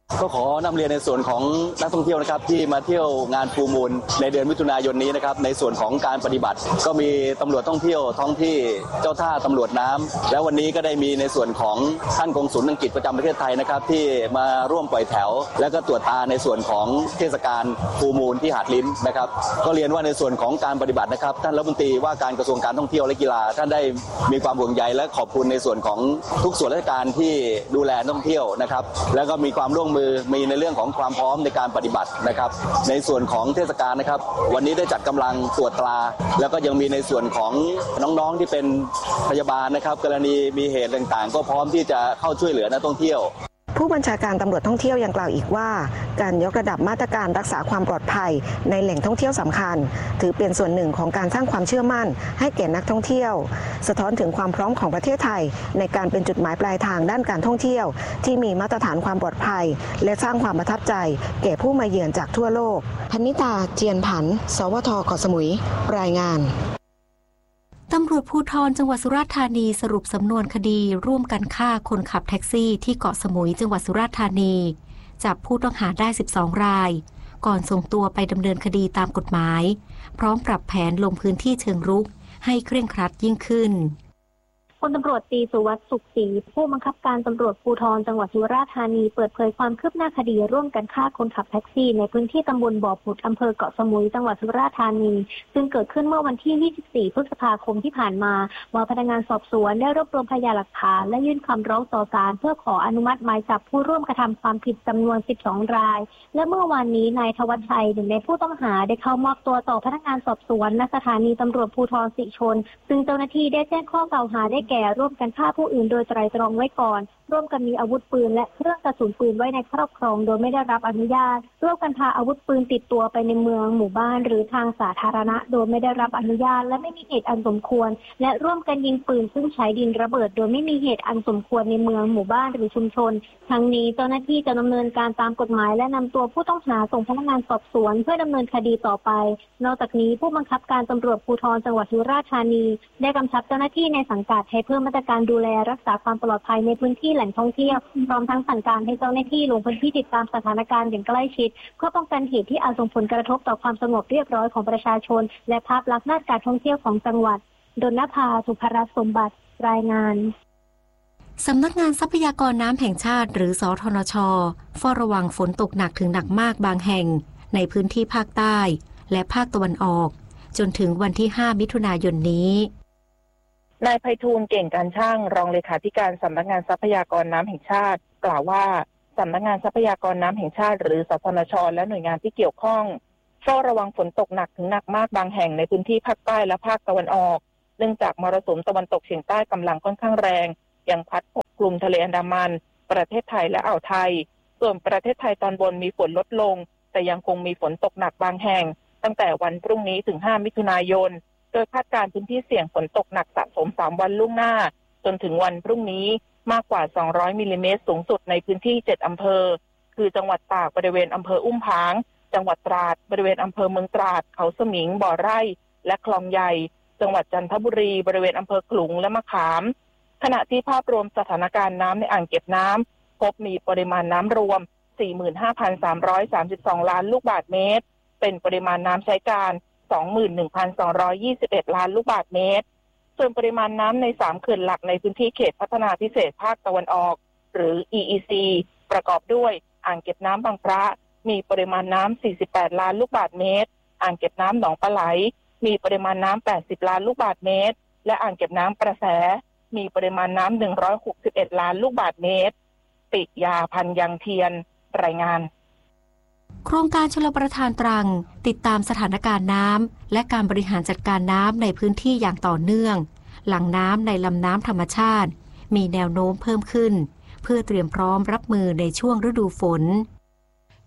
ก็ขอนำเรียนในส่วนของนักท่องเที่ยวนะครับที่มาเที่ยวงานฟูลมูนในเดือนมิถุนายนนี้นะครับในส่วนของการปฏิบัติก็มีตำรวจท่องเที่ยวท้องที่เจ้าท่าตำรวจน้ำแล้ววันนี้ก็ได้มีในส่วนของท่านกงสุลอังกฤษประจำประเทศไทยนะครับที่มาร่วมปล่อยแถวแล้วก็ตรวจตาในส่วนของเทศกาลฟูลมูนที่หาดลิ้นนะครับก็เรียนว่าในส่วนของการปฏิบัตินะครับท่านรัฐมนตรีว่าการกระทรวงการท่องเที่ยวและกีฬาท่านได้มีความห่วงใยและขอบคุณในส่วนของทุกส่วนราชการที่ดูแลท่องเที่ยวนะครับแล้วก็มีความร่วมมือมีในเรื่องของความพร้อมในการปฏิบัตินะครับในส่วนของเทศกาลนะครับวันนี้ได้จัดกำลังตรวจตราแล้วก็ยังมีในส่วนของน้องๆที่เป็นพยาบาลนะครับกรณีมีเหตุต่างๆก็พร้อมที่จะเข้าช่วยเหลือนักท่องเที่ยวผู้บัญชาการตำรวจท่องเที่ยวยังกล่าวอีกว่าการยกระดับมาตรการรักษาความปลอดภัยในแหล่งท่องเที่ยวสำคัญถือเป็นส่วนหนึ่งของการสร้างความเชื่อมั่นให้แก่นักท่องเที่ยวสะท้อนถึงความพร้อมของประเทศไทยในการเป็นจุดหมายปลายทางด้านการท่องเที่ยวที่มีมาตรฐานความปลอดภัยและสร้างความประทับใจแก่ผู้มาเยือนจากทั่วโลกพนิตาเจียนผันสวทเกาะสมุยรายงานตำรวจภูธรจังหวัดสุราษฎร์ธานีสรุปสำนวนคดีร่วมกันฆ่าคนขับแท็กซี่ที่เกาะสมุยจังหวัดสุราษฎร์ธานีจับผู้ต้องหาได้สิบสองรายก่อนส่งตัวไปดำเนินคดีตามกฎหมายพร้อมปรับแผนลงพื้นที่เชิงรุกให้เคร่งครัดยิ่งขึ้นพลตำรวจตรีสุวัสดิ์สุขศรีผู้บังคับการตำรวจภูธรจังหวัดสุราษฎร์ธานีเปิดเผยความคืบหน้าคดีร่วมกันฆ่าคนขับแท็กซี่ในพื้นที่ตำบลบ่อผุดอำเภอเกาะสมุยจังหวัดสุราษฎร์ธานีซึ่งเกิดขึ้นเมื่อวันที่ยี่สิบสี่พฤษภาคมที่ผ่านมาว่าพนักงานสอบสวนได้รวบรวมพยานหลักฐานและยื่นคำร้องต่อศาลเพื่อขออนุมัติหมายจับผู้ร่วมกระทำความผิดจำนวนสิบสองรายและเมื่อวานนี้นายธวัชชัยหนึ่งในผู้ต้องหาได้เข้ามอบตัวต่อพนักงานสอบสวนณสถานีตำรวจภูธรสิชนซึ่งเจ้าหน้าที่ได้แจ้งข้อกล่าวหาได้แก่ร่วมกันฆ่าผู้อื่นโดยไตร่ตรองไว้ก่อนร่วมกันมีอาวุธปืนและเครื่องกระสุนปืนไว้ในครอบครองโดยไม่ได้รับอนุญาตร่วมกันพาอาวุธปืนติดตัวไปในเมืองหมู่บ้านหรือทางสาธารณะโดยไม่ได้รับอนุญาตและไม่มีเหตุอันสมควรและร่วมกันยิงปืนซึ่งใช้ดินระเบิดโดยไม่มีเหตุอันสมควรในเมืองหมู่บ้านหรือชุมชนทั้งนี้เจ้าหน้าที่จะดำเนินการตามกฎหมายและนำตัวผู้ต้องหาส่งพนักงานสอบสวนเพื่อดำเนินคดีต่อไปนอกจากนี้ผู้บังคับการตำรวจภูธรจังหวัดสุราษฎร์ธานีได้กำชับเจ้าหน้าที่ในสังกัดให้เพิ่มมาตรการดูแลรักษาความปลอดภัยในพื้นที่แหล่งท่องเที่ยวพร้อมทั้งสั่งการให้เจ้าหน้าที่ลงพื้นที่ติดตามสถานการณ์อย่างใกล้ชิดเพื่อป้องกันเหตุที่อาจส่งผลกระทบต่อความสงบเรียบร้อยของประชาชนและภาพลักษณ์ด้านการท่องเที่ยวของจังหวัดดลภาสุภรัตน์สมบัติรายงานสำนักงานทรัพยากรน้ำแห่งชาติหรือสทนช.เฝ้าระวังฝนตกหนักถึงหนักมากบางแห่งในพื้นที่ภาคใต้และภาคตะวันออกจนถึงวันที่ห้ามิถุนายนนี้นายไพฑูรย์เก่งการช่างรองเลขาธิการสำนักงานทรัพยากรน้ำแห่งชาติกล่าวว่าสำนักงานทรัพยากรน้ำแห่งชาติหรือสทนช.และหน่วยงานที่เกี่ยวข้องเฝ้าระวังฝนตกหนักถึงหนักมากบางแห่งในพื้นที่ภาคใต้และภาคตะวันออกเนื่องจากมรสุมตะวันตกเฉียงใต้กำลังค่อนข้างแรงยังพัดปกคลุมทะเลอันดามันประเทศไทยและอ่าวไทยส่วนประเทศไทยตอนบนมีฝนลดลงแต่ยังคงมีฝนตกหนักบางแห่งตั้งแต่วันพรุ่งนี้ถึงห้ามิถุนายนโดยคาดการณ์พื้นที่เสี่ยงฝนตกหนักสะสมสามวันล่วงหน้าจนถึงวันพรุ่งนี้มากกว่าสองร้อยมิลลิเมตรสูงสุดในพื้นที่เจ็ดอำเภอคือจังหวัดตากบริเวณอำเภออุ้มผางจังหวัดตราดบริเวณอำเภอเมืองตราดเขาสมิงบ่อไร่และคลองใหญ่จังหวัดจันทบุรีบริเวณอำเภอขลุงและมะขามขณะที่ภาพรวมสถานการณ์น้ำในอ่างเก็บน้ำพบมีปริมาณน้ำรวม สี่หมื่นห้าพันสามร้อยสามสิบสอง ล้านลูกบาศก์เมตรเป็นปริมาณน้ำใช้การ สองหมื่นหนึ่งพันสองร้อยยี่สิบเอ็ด ล้านลูกบาศก์เมตรส่วนปริมาณน้ำในสามเขื่อนหลักในพื้นที่เขตพัฒนาพิเศษภาคตะวันออกหรือ อี อี ซี ประกอบด้วยอ่างเก็บน้ำบางพระมีปริมาณน้ำสี่สิบแปดล้านลูกบาศก์เมตรอ่างเก็บน้ำหนองปลาไหลมีปริมาณน้ำแปดสิบล้านลูกบาศก์เมตรและอ่างเก็บน้ำประแสมีปริมาณน้ำหนึ่งร้อยหกสิบเอ็ดล้านลูกบาศก์เมตรปิยาพันธ์ยังเทียนรายงานโครงการชลประทานตรังติดตามสถานการณ์น้ำและการบริหารจัดการน้ำในพื้นที่อย่างต่อเนื่องหลังน้ำในลำน้ำธรรมชาติมีแนวโน้มเพิ่มขึ้นเพื่อเตรียมพร้อมรับมือในช่วงฤดูฝน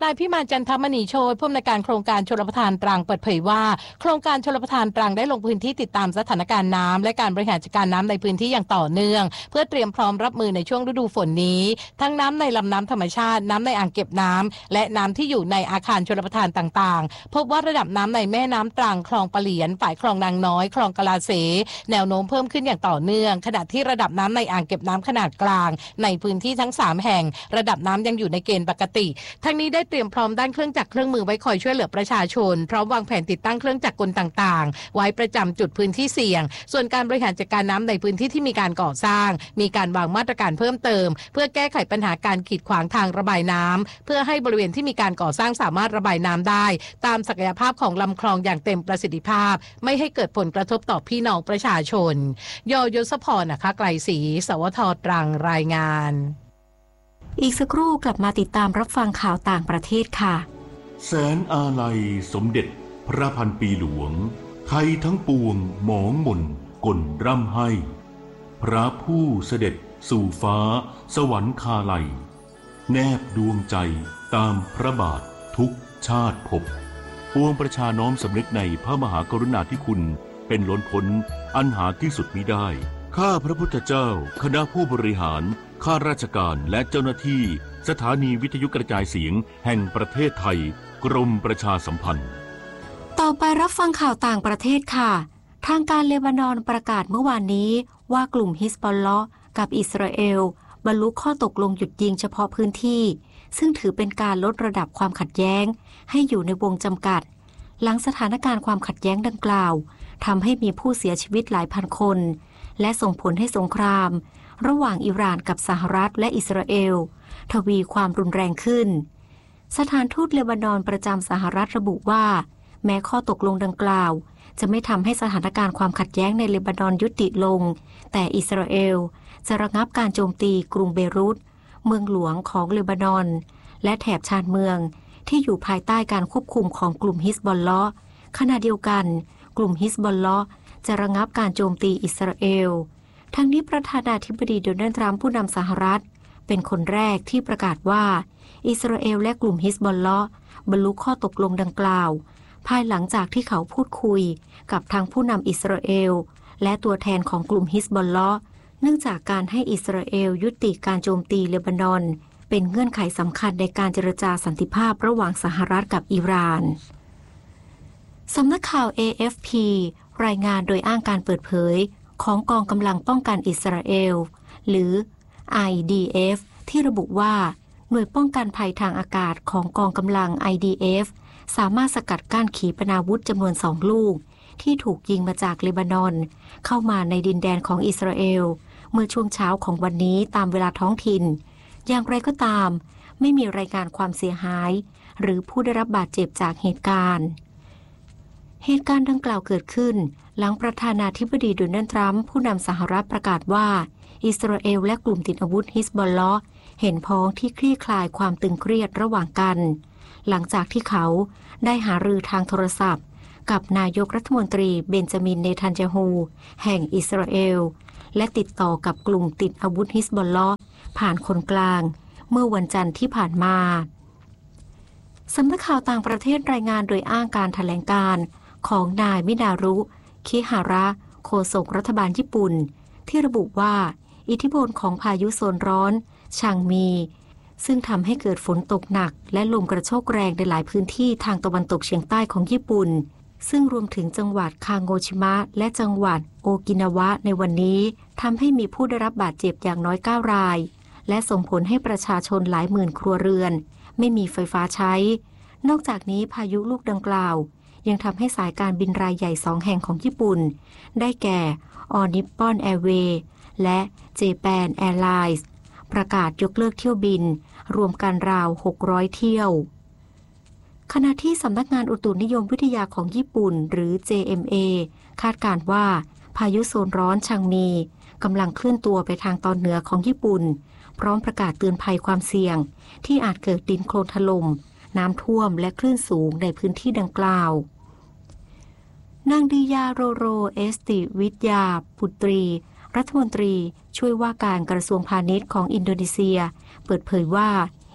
นายพิมานจันทมณีโชติผู้อำนวยการโครงการชลประทานตรังเปิดเผยว่าโครงการชลประทานตรังได้ลงพื้นที่ติดตามสถานการณ์น้ำและการบริหารจัดการน้ำในพื้นที่อย่างต่อเนื่องเพื่อเตรียมพร้อมรับมือในช่วงฤดูฝนนี้ทั้งน้ำในลำน้ำธรรมชาติน้ำในอ่างเก็บน้ำและน้ำที่อยู่ในอาคารชลประทานต่างๆพบว่าระดับน้ำในแม่น้ำตรังคลองปะเหลียนฝ่ายคลองนางน้อยคลองกะลาเสแนวโน้มเพิ่มขึ้นอย่างต่อเนื่องขณะที่ระดับน้ำในอ่างเก็บน้ำขนาดกลางในพื้นที่ทั้งสามแห่งระดับน้ำยังอยู่ในเกณฑ์ปกติทั้งนี้ได้เตรียมพร้อมด้านเครื่องจักรเครื่องมือไว้คอยช่วยเหลือประชาชนพร้อมวางแผนติดตั้งเครื่องจักรกลต่างๆไว้ประจำจุดพื้นที่เสี่ยงส่วนการบริหารจัดการน้ำในพื้นที่ที่มีการก่อสร้างมีการวางมาตรการเพิ่มเติมเพื่อแก้ไขปัญหาการขีดขวางทางระบายน้ำเพื่อให้บริเวณที่มีการก่อสร้างสามารถระบายน้ำได้ตามศักยภาพของลำคลองอย่างเต็มประสิทธิภาพไม่ให้เกิดผลกระทบต่อพี่น้องประชาชนยยศพรนะคะไกลศรีสวทตรังรายงานอีกสักครู่กลับมาติดตามรับฟังข่าวต่างประเทศค่ะแสนอาลัยสมเด็จพระพันปีหลวงไทยทั้งปวงหมองมนก่นร่ำให้พระผู้เสด็จสู่ฟ้าสวรรคาลัยแนบดวงใจตามพระบาททุกชาติภพปวงประชาน้อมสำนึกในพระมหากรุณาธิคุณเป็นล้นพ้นอันหาที่สุดมิได้ข้าพระพุทธเจ้าคณะผู้บริหารข้าราชการและเจ้าหน้าที่สถานีวิทยุกระจายเสียงแห่งประเทศไทยกรมประชาสัมพันธ์ต่อไปรับฟังข่าวต่างประเทศค่ะทางการเลบานอนประกาศเมื่อวานนี้ว่ากลุ่มฮิซบอลเลาะห์กับอิสราเอลบรรลุข้อตกลงหยุดยิงเฉพาะพื้นที่ซึ่งถือเป็นการลดระดับความขัดแย้งให้อยู่ในวงจำกัดหลังสถานการณ์ความขัดแย้งดังกล่าวทำให้มีผู้เสียชีวิตหลายพันคนและส่งผลให้สงครามระหว่างอิหร่านกับสหรัฐและอิสราเอลทวีความรุนแรงขึ้นสถานทูตเลบานอนประจำสหรัฐระบุว่าแม้ข้อตกลงดังกล่าวจะไม่ทำให้สถานการณ์ความขัดแย้งในเลบานอนยุติลงแต่อิสราเอลจะระงับการโจมตีกรุงเบรุตเมืองหลวงของเลบานอนและแถบชานเมืองที่อยู่ภายใต้การควบคุมของกลุ่มฮิซบอลเลาะห์ขณะเดียวกันกลุ่มฮิซบอลเลาะห์จะระงับการโจมตีอิสราเอลทั้งนี้ประธานาธิบดีโดนัลด์ทรัมป์ผู้นำสหรัฐเป็นคนแรกที่ประกาศว่าอิสราเอลและกลุ่มฮิซบอลเลาะห์บรรลุข้อตกลงดังกล่าวภายหลังจากที่เขาพูดคุยกับทางผู้นำอิสราเอลและตัวแทนของกลุ่มฮิซบอลเลาะห์เนื่องจากการให้อิสราเอลยุติการโจมตีเลบานอนเป็นเงื่อนไขสำคัญในการเจรจาสันติภาพระหว่างสหรัฐกับอิหร่านสำนักข่าว เอ เอฟ พี รายงานโดยอ้างการเปิดเผยของกองกำลังป้องกันอิสราเอลหรือ ไอ ดี เอฟ ที่ระบุว่าหน่วยป้องกันภัยทางอากาศของกองกำลัง ไอ ดี เอฟ สามารถสกัดกั้นขีปนาวุธจำนวนสองลูกที่ถูกยิงมาจากเลบานอนเข้ามาในดินแดนของอิสราเอลเมื่อช่วงเช้าของวันนี้ตามเวลาท้องถิ่นอย่างไรก็ตามไม่มีรายงานความเสียหายหรือผู้ได้รับบาดเจ็บจากเหตุการณ์เหตุการณ์ดังกล่าวเกิดขึ้นหลังประธานาธิบดีโดนัลด์ทรัมป์ผู้นำสหรัฐประกาศว่าอิสราเอลและกลุ่มติดอาวุธฮิซบอลเลาะห์เห็นพ้องที่คลี่คลายความตึงเครียดระหว่างกันหลังจากที่เขาได้หารือทางโทรศัพท์กับนายกรัฐมนตรีเบนจามินเนทันยาฮูแห่งอิสราเอลและติดต่อกับกลุ่มติดอาวุธฮิซบอลเลาะห์ผ่านคนกลางเมื่อวันจันทร์ที่ผ่านมาสำนักข่าวต่างประเทศรายงานโดยอ้างการแถลงการณ์ของนายมินารุคิฮาระโฆษกรัฐบาลญี่ปุ่นที่ระบุว่าอิทธิพลของพายุโซนร้อนชางมีซึ่งทำให้เกิดฝนตกหนักและลมกระโชกแรงในหลายพื้นที่ทางตะวันตกเฉียงใต้ของญี่ปุ่นซึ่งรวมถึงจังหวัดคางโงชิมะและจังหวัดโอกินาวะในวันนี้ทำให้มีผู้ได้รับบาดเจ็บอย่างน้อยเก้ารายและส่งผลให้ประชาชนหลายหมื่นครัวเรือนไม่มีไฟฟ้าใช้นอกจากนี้พายุลูกดังกล่าวยังทำให้สายการบินรายใหญ่สองแห่งของญี่ปุ่นได้แก่ All Nippon Airways และ Japan Airlines ประกาศยกเลิกเที่ยวบินรวมกันราวหกร้อยเที่ยวขณะที่สำนักงานอุตุนิยมวิทยาของญี่ปุ่นหรือ เจ เอ็ม เอ คาดการณ์ว่าพายุโซนร้อนชางมีกำลังเคลื่อนตัวไปทางตอนเหนือของญี่ปุ่นพร้อมประกาศเตือนภัยความเสี่ยงที่อาจเกิดดินโคลนถล่มน้ำท่วมและคลื่นสูงในพื้นที่ดังกล่าวนางดิยาโรโรเอสติวิทยาปุตรีรัฐมนตรีช่วยว่าการกระทรวงพาณิชย์ของอินโดนีเซียเปิดเผยว่า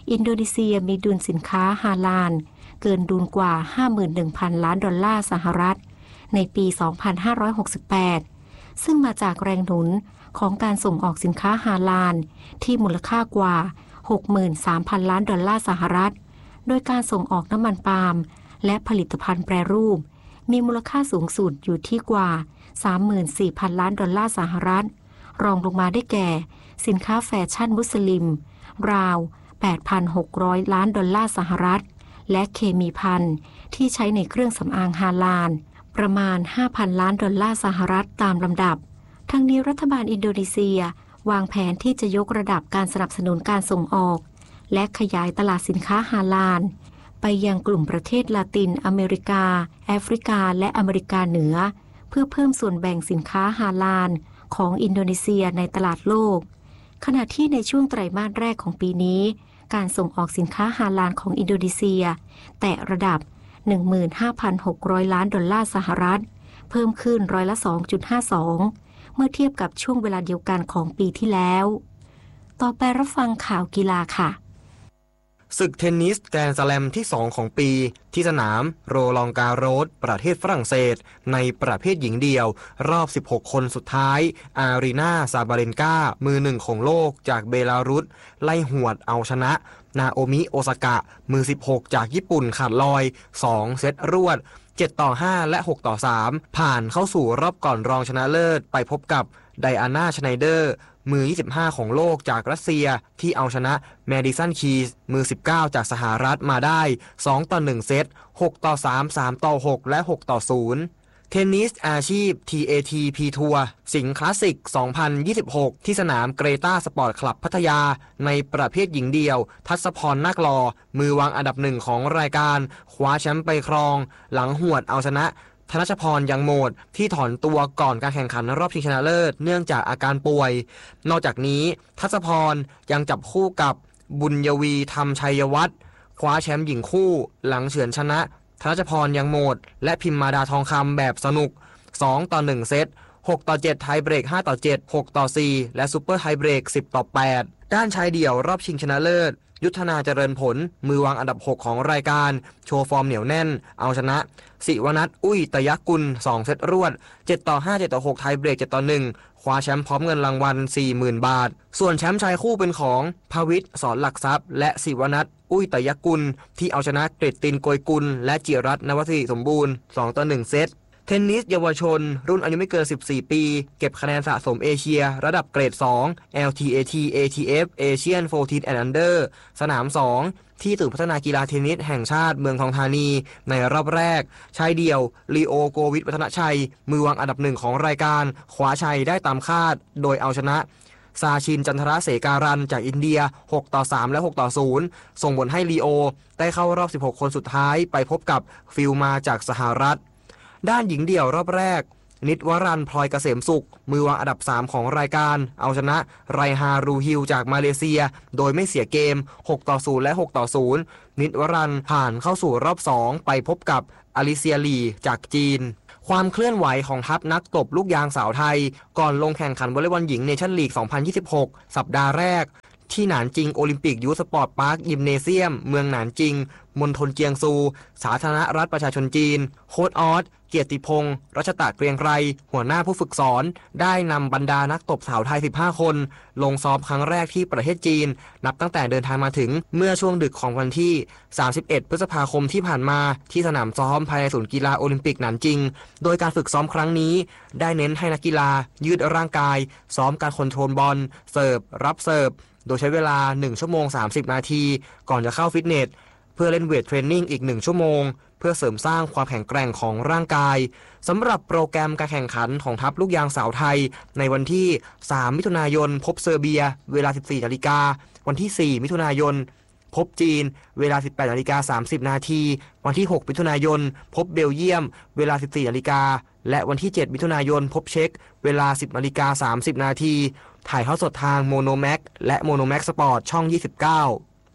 อินโดนีเซียมีดุลสินค้าฮาลาลเกินดุลกว่า ห้าหมื่นหนึ่งพัน ล้านดอลลาร์สหรัฐในปี สองพันห้าร้อยหกสิบแปด ซึ่งมาจากแรงหนุนของการส่งออกสินค้าฮาลาลที่มูลค่ากว่า หกหมื่นสามพัน ล้านดอลลาร์สหรัฐโดยการส่งออกน้ำมันปาล์มและผลิตภัณฑ์แปรรูปมีมูลค่าสูงสุดอยู่ที่กว่า สามหมื่นสี่พัน ล้านดอลลาร์สหรัฐรองลงมาได้แก่สินค้าแฟชั่นมุสลิมราว แปดพันหกร้อย ล้านดอลลาร์สหรัฐและเคมีภัณฑ์ที่ใช้ในเครื่องสำอางฮาลาลประมาณ ห้าพัน ล้านดอลลาร์สหรัฐตามลำดับทั้งนี้รัฐบาลอินโดนีเซียวางแผนที่จะยกระดับการสนับสนุนการส่งออกและขยายตลาดสินค้าฮาลาลไปยังกลุ่มประเทศลาตินอเมริกาแอฟริกาและอเมริกาเหนือเพื่อเพิ่มส่วนแบ่งสินค้าฮาลาลของอินโดนีเซียในตลาดโลกขณะที่ในช่วงไตรมาสแรกของปีนี้การส่งออกสินค้าฮาลาลของอินโดนีเซียแตะระดับ หนึ่งหมื่นห้าพันหกร้อย ล้านดอลลาร์สหรัฐเพิ่มขึ้นร้อยละ สองจุดห้าสอง เมื่อเทียบกับช่วงเวลาเดียวกันของปีที่แล้วต่อไปรับฟังข่าวกีฬาค่ะศึกเทนนิสแกรนด์สแลมที่สองของปีที่สนามโรลองการโรสประเทศฝรั่งเศสในประเภทหญิงเดี่ยวรอบสิบหกคนสุดท้ายอารีนาซาบาเลนกามือหนึ่งของโลกจากเบลารุสไล่หวดเอาชนะนาโอมิโอซากะมือสิบหกจากญี่ปุ่นขาดลอยสองเซตรวดเจ็ดต่อห้าและหกต่อสามผ่านเข้าสู่รอบก่อนรองชนะเลิศไปพบกับไดอาน่าชไนเดอร์มือยี่สิบห้าของโลกจากรัสเซียที่เอาชนะแมดิสันคีสมือสิบเก้าจากสหรัฐมาได้สองต่อหนึ่งเซตหกต่อสาม สามต่อหกและหกต่อศูนย์เทนนิสอาชีพ ที เอ ที พี ทัวร์สิงห์คลาสสิกสองพันยี่สิบหกที่สนามเกรตาสปอร์ตคลับพัทยาในประเภทหญิงเดียวทัศพรนาคลอมือวางอันดับหนึ่งของรายการคว้าแชมป์ไปครองหลังหวดเอาชนะธนชพรยังโหมดที่ถอนตัวก่อนการแข่งขันรอบชิงชนะเลิศเนื่องจากอาการป่วยนอกจากนี้ทัศพรยังจับคู่กับบุญยวีธรรมชัยวัฒน์คว้าแชมป์หญิงคู่หลังเฉือนชนะธนชพรยังโหมดและพิมมาดาทองคำแบบสนุกสองต่อหนึ่งเซตหกต่อเจ็ดไทยเบรกห้าต่อเจ็ด หกต่อสี่และซุปเปอร์ไทยเบรกสิบต่อแปดด้านชายเดี่ยวรอบชิงชนะเลิศยุทธนาเจริญผลมือวางอันดับหกของรายการโชว์ฟอร์มเหนียวแน่นเอาชนะศิวนัทอุ้ยตยกุลสองเซตรวดเจ็ดต่อห้า เจ็ดต่อหกไทยเบรกเจ็ดต่อหนึ่งคว้าแชมป์พร้อมเงินรางวัล สี่หมื่น บาทส่วนแชมป์ชายคู่เป็นของภวิทย์สอนหลักทรัพย์และศิวนัทอุ้ยตยกุลที่เอาชนะเกรดตินโกยกุลและจิรัตน์นวสิริสมบูรณ์สองต่อหนึ่งเซตเทนนิสเยาวชนรุ่นอายุไม่เกินสิบสี่ปีเก็บคะแนนสะสมเอเชียระดับเกรดสอง แอล ที เอ ที เอ ที เอฟ Asian สิบสี่ and Under สนามสองที่ศูนย์พัฒนากีฬาเทนนิสแห่งชาติเมืองทองธานีในรอบแรกชายเดี่ยวลีโอโกวิทวัฒนชัยมือวางอันดับหนึ่งของรายการคว้าชัยได้ตามคาดโดยเอาชนะซาชินจันทรเสการันจากอินเดียหกต่อสามและหกต่อศูนย์ส่งผลให้ลีโอได้เข้ารอบสิบหกคนสุดท้ายไปพบกับฟิลมาจากสหรัฐด้านหญิงเดี่ยวรอบแรกนิตวรันพลอยเกษมสุขมือวางอันดับสามของรายการเอาชนะไรฮารูฮิลจากมาเลเซียโดยไม่เสียเกมหกต่อศูนย์และหกต่อศูนย์นิตวรันผ่านเข้าสู่รอบสองไปพบกับอลิเซียลีจากจีนความเคลื่อนไหวของทัพนักตบลูกยางสาวไทยก่อนลงแข่งขันวอลเลย์บอลหญิงเนชั่นลีกสองพันยี่สิบหกสัปดาห์แรกที่หนานจิงโอลิมปิกยูสปอร์ตพาร์คยิมเนเซียมเมืองหนานจิงมณฑลเจียงซูสาธารณรัฐประชาชนจีนโค้ชออสเกียรติพงศ์รัชตะเกรียงไกรหัวหน้าผู้ฝึกสอนได้นำบรรดานักตบสาวไทยสิบห้าคนลงซ้อมครั้งแรกที่ประเทศจีนนับตั้งแต่เดินทางมาถึงเมื่อช่วงดึกของวันที่สามสิบเอ็ดพฤษภาคมที่ผ่านมาที่สนามซ้อมภายในศูนย์กีฬาโอลิมปิกหนานจิงโดยการฝึกซ้อมครั้งนี้ได้เน้นให้นักกีฬายืดร่างกายซ้อมการคอนโทรลบอลเสิร์ฟรับเสิร์ฟโดยใช้เวลาหนึ่งชั่วโมงสามสิบนาทีก่อนจะเข้าฟิตเนสเพื่อเล่นเวทเทรนนิ่งอีกหนึ่งชั่วโมงเพื่อเสริมสร้างความแข็งแกร่งของร่างกายสำหรับโปรแกรมการแข่งขันของทัพลูกยางสาวไทยในวันที่สามมิถุนายนพบเซอร์เบียเวลา สิบสี่นาฬิกาวันที่สี่มิถุนายนพบจีนเวลา สิบแปดนาฬิกาสามสิบนาทีวันที่หกมิถุนายนพบเบลเยียมเวลา สิบสี่นาฬิกาและวันที่เจ็ดมิถุนายนพบเช็กเวลา สิบนาฬิกาสามสิบนาทีถ่ายทอดสดทางโมโนแม็กและโมโนแม็กสปอร์ตช่องยี่สิบเก้า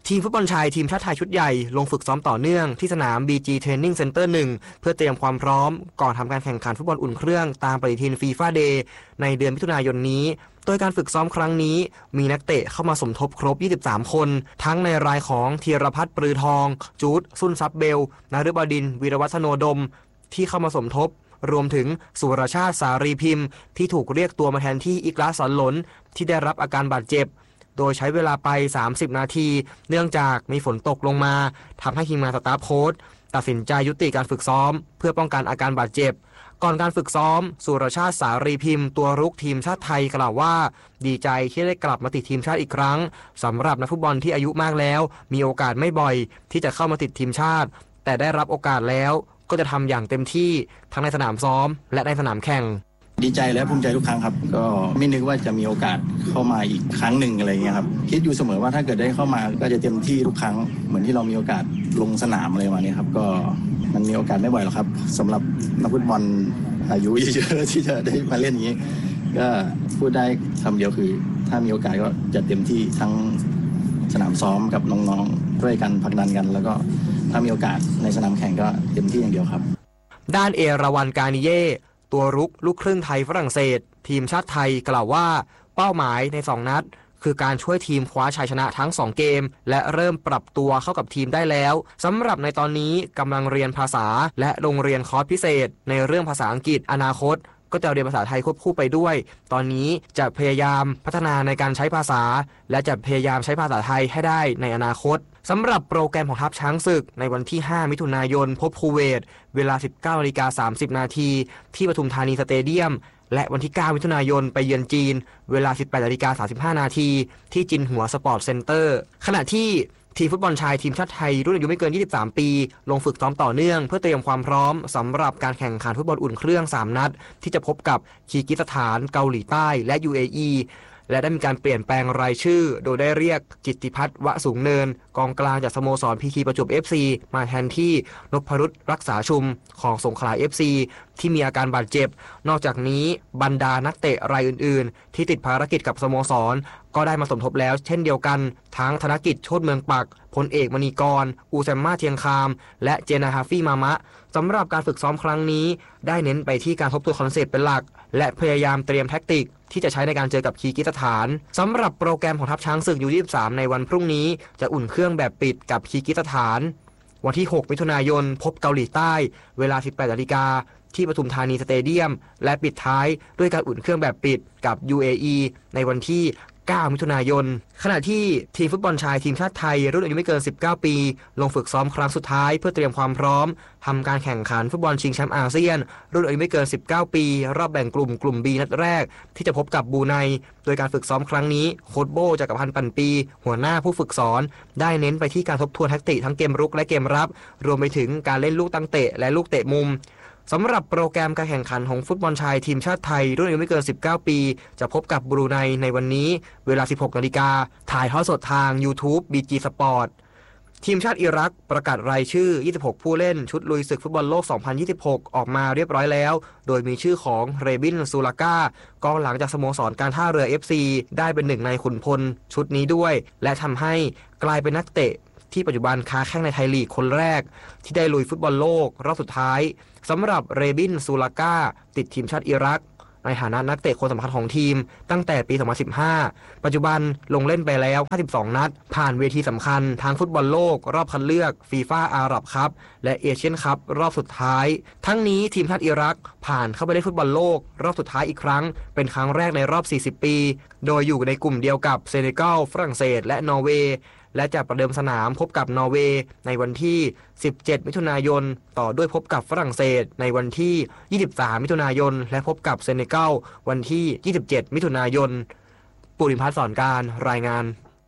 ทีมฟุตบอลชายทีมชาติไทยชุดใหญ่ลงฝึกซ้อมต่อเนื่องที่สนาม บี จี Training Center หนึ่งเพื่อเตรียมความพร้อมก่อนทำการแข่งขันฟุตบอลอุ่นเครื่องตามปฏิทิน FIFA Day ในเดือนมิถุนายนนี้โดยการฝึกซ้อมครั้งนี้มีนักเตะเข้ามาสมทบครบยี่สิบสามคนทั้งในรายของธีรพัฒน์ปรือทองจูดซุนซับเบลนฤบดินทร์วีรวัฒโนดมที่เข้ามาสมทบรวมถึงสุรชาติสารีพิมพ์ที่ถูกเรียกตัวมาแทนที่อิกลาสอนหลนที่ได้รับอาการบาดเจ็บโดยใช้เวลาไปสามสิบนาทีเนื่องจากมีฝนตกลงมาทำให้ทีมงานสตาฟโค้ชตัดสินใจยุติการฝึกซ้อมเพื่อป้องกันอาการบาดเจ็บก่อนการฝึกซ้อมสุรชาติสารีพิมพ์ตัวรุกทีมชาติไทยกล่าวว่าดีใจที่ได้กลับมาติดทีมชาติอีกครั้งสำหรับนักฟุตบอลที่อายุมากแล้วมีโอกาสไม่บ่อยที่จะเข้ามาติดทีมชาติแต่ได้รับโอกาสแล้วก็จะทำอย่างเต็มที่ทั้งในสนามซ้อมและในสนามแข่งดีใจและภูมิใจทุกครั้งครับก็ไม่นึกว่าจะมีโอกาสเข้ามาอีกครั้งหนึ่งอะไรเงี้ยครับคิดอยู่เสมอว่าถ้าเกิดได้เข้ามาก็จะเต็มที่ทุกครั้งเหมือนที่เรามีโอกาสลงสนามอะไรมาเนี่ยครับก็มันมีโอกาสไม่บ่อยหรอกครับสำหรับนักฟุตบอลอายุเยอะๆที่จะได้มาเล่นอย่างนี้ก็พูดได้คำเดียวคือถ้ามีโอกาสก็จะเต็มที่ทั้งสนามซ้อมกับน้องๆด้วยกันผลักดันกันแล้วก็ถ้ามีโอกาสในสนามแข่งก็เต็มที่อย่างเดียวครับด้านเอราวันกานิเย่ตัวรุกลูกครึ่งไทยฝรั่งเศสทีมชาติไทยกล่าวว่าเป้าหมายในสองนัดคือการช่วยทีมคว้าชัยชนะทั้งสองเกมและเริ่มปรับตัวเข้ากับทีมได้แล้วสำหรับในตอนนี้กำลังเรียนภาษาและโรงเรียนคอร์สพิเศษในเรื่องภาษาอังกฤษอนาคตก็จะเรียนภาษาไทยควบคู่ไปด้วยตอนนี้จะพยายามพัฒนาในการใช้ภาษาและจะพยายามใช้ภาษาไทยให้ได้ในอนาคตสำหรับโปรแกรมของทัพช้างศึกในวันที่ห้ามิถุนายนพบคูเวตเวลา สิบเก้านาฬิกาสามสิบนาทีที่ปทุมธานีสเตเดียมและวันที่เก้ามิถุนายนไปเยือนจีนเวลา สิบแปดนาฬิกาสามสิบห้านาทีที่จินหัวสปอร์ตเซ็นเตอร์ขณะที่ทีมฟุตบอลชายทีมชาติไทยรุ่นอายุไม่เกินยี่สิบสามปีลงฝึกซ้อมต่อเนื่องเพื่อเตรียมความพร้อมสำหรับการแข่งขันฟุตบอลอุ่นเครื่องสามนัดที่จะพบกับคีร์กิสถานเกาหลีใต้และ ยู เอ อี และได้มีการเปลี่ยนแปลงรายชื่อโดยได้เรียกจิตติพัฒน์วะสูงเนินกองกลางจากสโมสรพีทีประจวบ เอฟ ซี มาแทนที่นพรุตรักษาชุมของสงขลา เอฟ ซี ที่มีอาการบาดเจ็บนอกจากนี้บรรดานักเตะรายอื่นๆที่ติดภารกิจกับสโมสรก็ได้มาสมทบแล้วเช่นเดียวกันทั้งธนกิจโชติเมืองปักพลเอกมณีกรอูแซมมาเทียงคามและเจนาฮาฟี่มามะสำหรับการฝึกซ้อมครั้งนี้ได้เน้นไปที่การทบทวนคอนเซปต์เป็นหลักและพยายามเตรียมแท็กติกที่จะใช้ในการเจอกับคีร์กิสถานสำหรับโปรแกรมของทัพช้างศึก ยู ยี่สิบสามในวันพรุ่งนี้จะอุ่นเครื่องแบบปิดกับคีร์กิสถานวันที่หกมิถุนายนพบเกาหลีใต้เวลา สิบแปดนาฬิกาที่ปทุมธานีสเตเดียมและปิดท้ายด้วยการอุ่นเครื่องแบบปิดกับ ยู เอ อี ในวันที่เก้ามิถุนายนขณะที่ทีมฟุตบอลชายทีมชาติไทยรุ่นอายุไม่เกินสิบเก้าปีลงฝึกซ้อมครั้งสุดท้ายเพื่อเตรียมความพร้อมทำการแข่งขันฟุตบอลชิงแชมป์อาเซียนรุ่นอายุไม่เกินสิบเก้าปีรอบแบ่งกลุ่มกลุ่ม B นัดแรกที่จะพบกับบรูไนโดยการฝึกซ้อมครั้งนี้โค้ชโบจักรพันธ์ปั่นปีหัวหน้าผู้ฝึกสอนได้เน้นไปที่การทบทวนแทคติกทั้งเกมรุกและเกมรับรวมไปถึงการเล่นลูกตั้งเตะและลูกเตะมุมสำหรับโปรแกรมการแข่งขันของฟุตบอลชายทีมชาติไทยรุ่นอายุไม่เกินสิบเก้าปีจะพบกับบรูไนในวันนี้เวลา สิบหกนาฬิกาถ่ายทอดสดทาง YouTube บี จี Sport ทีมชาติอิรักประกาศรายชื่อยี่สิบหกผู้เล่นชุดลุยศึกฟุตบอลโลกสองพันยี่สิบหกออกมาเรียบร้อยแล้วโดยมีชื่อของเรบินซูลาก้ากองหลังจากสโมสรการท่าเรือ เอฟ ซี ได้เป็นหนึ่งในขุนพลชุดนี้ด้วยและทำให้กลายเป็นนักเตะที่ปัจจุบันค้าแข้งในไทยลีกคนแรกที่ได้ลุยฟุตบอลโลกรอบสุดท้ายสำหรับเรบินซูลาก้าติดทีมชาติอิรักในฐานะนักเตะคนสำคัญของทีมตั้งแต่ปีสองพันสิบห้าปัจจุบันลงเล่นไปแล้วห้าสิบสองนัดผ่านเวทีสำคัญทั้งฟุตบอลโลกรอบคัดเลือกฟีฟ่าอาหรับคัพและเอเชียนคัพรอบสุดท้ายทั้งนี้ทีมชาติอิรักผ่านเข้าไปเล่นฟุตบอลโลกรอบสุดท้ายอีกครั้งเป็นครั้งแรกในรอบสี่สิบปีโดยอยู่ในกลุ่มเดียวกับเซเนกัลฝรั่งเศสและนอร์เวย์และจะประเดิมสนามพบกับนอร์เวย์ในวันที่สิบเจ็ดมิถุนายนต่อด้วยพบกับฝรั่งเศสในวันที่ยี่สิบสามมิถุนายนและพบกับเซเนกัลวันที่ยี่สิบเจ็ดมิถุนายนปุริพัฒน์สอนการรายงาน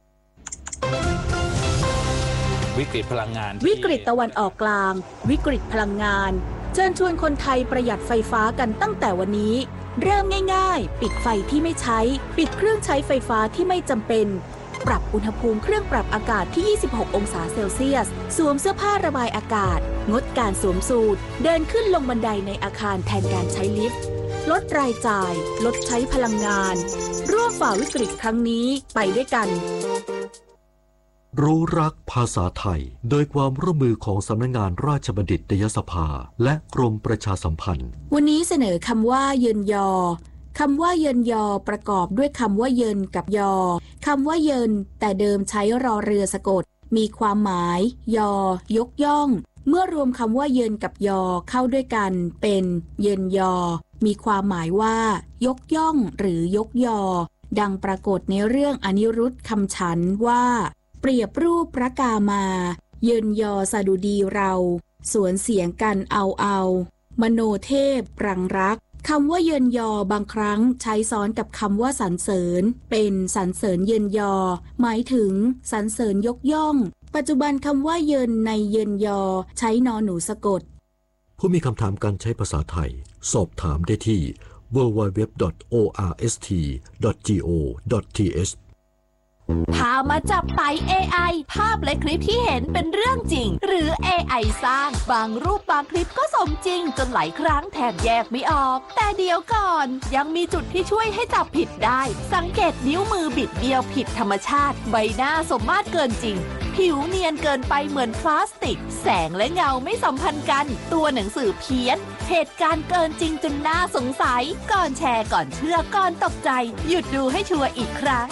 วิกฤตพลังงานวิกฤตตะวันออกกลางวิกฤตพลังงานเชิญชวนคนไทยประหยัดไฟฟ้ากันตั้งแต่วันนี้เริ่มง่ายๆปิดไฟที่ไม่ใช้ปิดเครื่องใช้ไฟฟ้าที่ไม่จำเป็นปรับอุณหภูมิเครื่องปรับอากาศที่ยี่สิบหกองศาเซลเซียสสวมเสื้อผ้าระบายอากาศงดการสวมสูทเดินขึ้นลงบันไดในอาคารแทนการใช้ลิฟต์ลดรายจ่ายลดใช้พลังงานร่วมฝ่าวิกฤตครั้งนี้ไปด้วยกันรู้รักภาษาไทยโดยความร่วมมือของสำนักงานราชบัณฑิตยสภาและกรมประชาสัมพันธ์วันนี้เสนอคำว่าเยินยอคำว่าเยินยอประกอบด้วยคำว่าเยินกับยอคำว่าเยินแต่เดิมใช้รอเรือสะกดมีความหมายยอยกย่องเมื่อรวมคำว่าเยินกับยอเข้าด้วยกันเป็นเยินยอมีความหมายว่ายกย่องหรือยกยอดังปรากฏในเรื่องอนิรุตคำฉันว่าเปรียบรูปพระกามาเยินยอสดุดีเราสวนเสียงกันเอาเอามโนเทพปรังรักคำว่าเยินยอบางครั้งใช้ซ้อนกับคำว่าสรรเสริญเป็นสรรเสริญเยินยอหมายถึงสรรเสริญยกย่องปัจจุบันคำว่าเยินในเยินยอใช้นอหนูสะกดผู้มีคำถามการใช้ภาษาไทยสอบถามได้ที่ ดับเบิลยู ดับเบิลยู ดับเบิลยู ดอท โอ อาร์ เอส ที ดอท จี โอ ดอท ที เอชพามาจับไต เอ ไอ ภาพและคลิปที่เห็นเป็นเรื่องจริงหรือ เอ ไอ สร้างบางรูปบางคลิปก็สมจริงจนหลายครั้งแทบแยกไม่ออกแต่เดี๋ยวก่อนยังมีจุดที่ช่วยให้จับผิดได้สังเกตนิ้วมือบิดเบี้ยวผิดธรรมชาติใบหน้าสมมาตรเกินจริงผิวเนียนเกินไปเหมือนพลาสติกแสงและเงาไม่สัมพันธ์กันตัวหนังสือเพี้ยนเหตุการณ์เกินจริงจนน่าสงสัยก่อนแชร์ก่อนเชื่อก่อนตกใจหยุดดูให้ชัวร์อีกครั้ง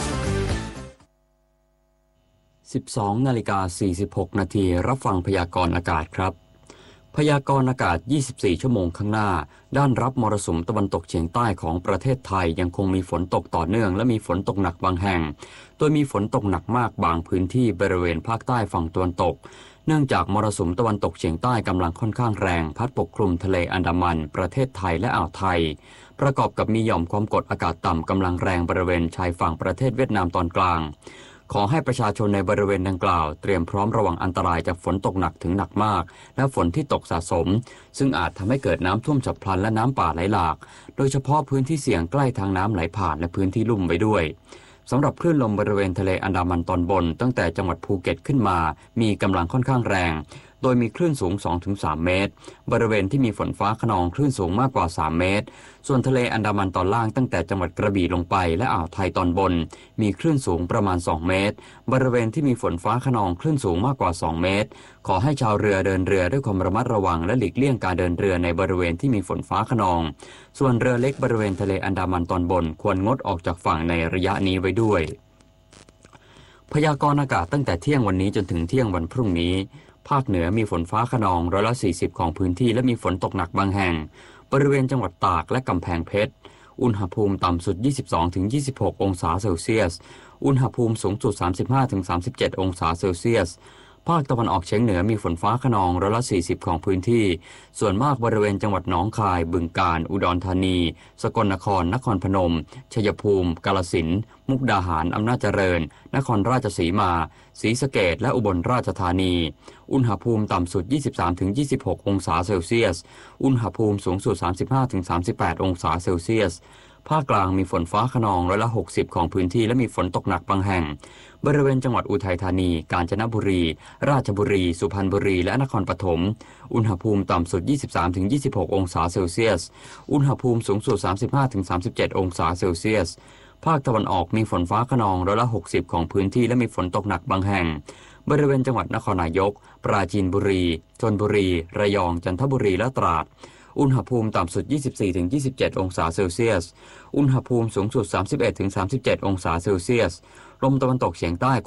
สิบสองนาฬิกาสี่สิบหกนาทีรับฟังพยากรณ์อากาศครับพยากรณ์อากาศยี่สิบสี่ชั่วโมงข้างหน้าด้านรับมรสุมตะวันตกเฉียงใต้ของประเทศไทยยังคงมีฝนตกต่อเนื่องและมีฝนตกหนักบางแห่งโดยมีฝนตกหนักมากบางพื้นที่บริเวณภาคใต้ฝั่งตะวันตกเนื่องจากมรสุมตะวันตกเฉียงใต้กำลังค่อนข้างแรงพัดปกคลุมทะเลอันดามันประเทศไทยและอ่าวไทยประกอบกับมีหย่อมความกดอากาศต่ำกำลังแรงบริเวณชายฝั่งประเทศเวียดนามตอนกลางขอให้ประชาชนในบริเวณดังกล่าวเตรียมพร้อมระวังอันตรายจากฝนตกหนักถึงหนักมากและฝนที่ตกสะสมซึ่งอาจทำให้เกิดน้ำท่วมฉับพลันและน้ำป่าไหลหลากโดยเฉพาะพื้นที่เสี่ยงใกล้ทางน้ำไหลผ่านและพื้นที่ลุ่มไว้ด้วยสำหรับคลื่นลมบริเวณทะเลอันดามันตอนบนตั้งแต่จังหวัดภูเก็ตขึ้นมามีกำลังค่อนข้างแรงโดยมีคลื่นสูง สองถึงสาม เมตรบริเวณที่มีฝนฟ้าคะนองคลื่นสูงมากกว่าสามเมตรส่วนทะเลอันดามันตอนล่างตั้งแต่จังหวัดกระบี่ลงไปและอ่าวไทยตอนบนมีคลื่นสูงประมาณสองเมตรบริเวณที่มีฝนฟ้าคะนองคลื่นสูงมากกว่าสองเมตรขอให้ชาวเรือเดินเรือด้วยความระมัดระวังและหลีกเลี่ยงการเดินเรือในบริเวณที่มีฝนฟ้าคะนองส่วนเรือเล็กบริเวณทะเลอันดามันตอนบนควรงดออกจากฝั่งในระยะนี้ไว้ด้วยพยากรณ์อากาศตั้งแต่เที่ยงวันนี้จนถึงเที่ยงวันพรุ่งนี้ภาคเหนือมีฝนฟ้าคะนองร้อยละสี่สิบของพื้นที่และมีฝนตกหนักบางแห่งบริเวณจังหวัดตากและกำแพงเพชรอุณหภูมิต่ำสุด ยี่สิบสองถึงยี่สิบหก องศาเซลเซียสอุณหภูมิสูงสุด สามสิบห้าถึงสามสิบเจ็ด องศาเซลเซียสภาคตะวันออกเฉียงเหนือมีฝนฟ้าคะนองร้อยละสี่สิบของพื้นที่ส่วนมากบริเวณจังหวัดหนองคายบึงกาฬอุดรธานีสกลนครนครพนมชัยภูมิกาฬสินธุ์มุกดาหารอำนาจเจริญนครราชสีมาศรีสะเกษและอุบลราชธานีอุณหภูมิต่ำสุด ยี่สิบสามถึงยี่สิบหก องศาเซลเซียสอุณหภูมิสูงสุด สามสิบห้าถึงสามสิบแปด องศาเซลเซียสภาคกลางมีฝนฟ้าคะนองร้อยละหกสิบของพื้นที่และมีฝนตกหนักบางแห่งบริเวณจังหวัดอุทัยธานีกาญจนบุรีราชบุรีสุพรรณบุรีและนครปฐมอุณหภูมิต่ำสุด ยี่สิบสามถึงยี่สิบหก องศาเซลเซียสอุณหภูมิสูงสุด สามสิบห้าถึงสามสิบเจ็ด องศาเซลเซียสภาคตะวันออกมีฝนฟ้าคะนองร้อยละหกสิบของพื้นที่และมีฝนตกหนักบางแห่งบริเวณจังหวัดนครนายกปราจีนบุรีชลบุรีระยองจันทบุรีและตราดอุณหภูมิต่ำสุด ยี่สิบสี่ถึงยี่สิบเจ็ด องศาเซลเซียสอุณหภูมิสูงสุด สามสิบเอ็ดถึงสามสิบเจ็ด องศาเซลเซียสลมตะวันตกเฉียงใต้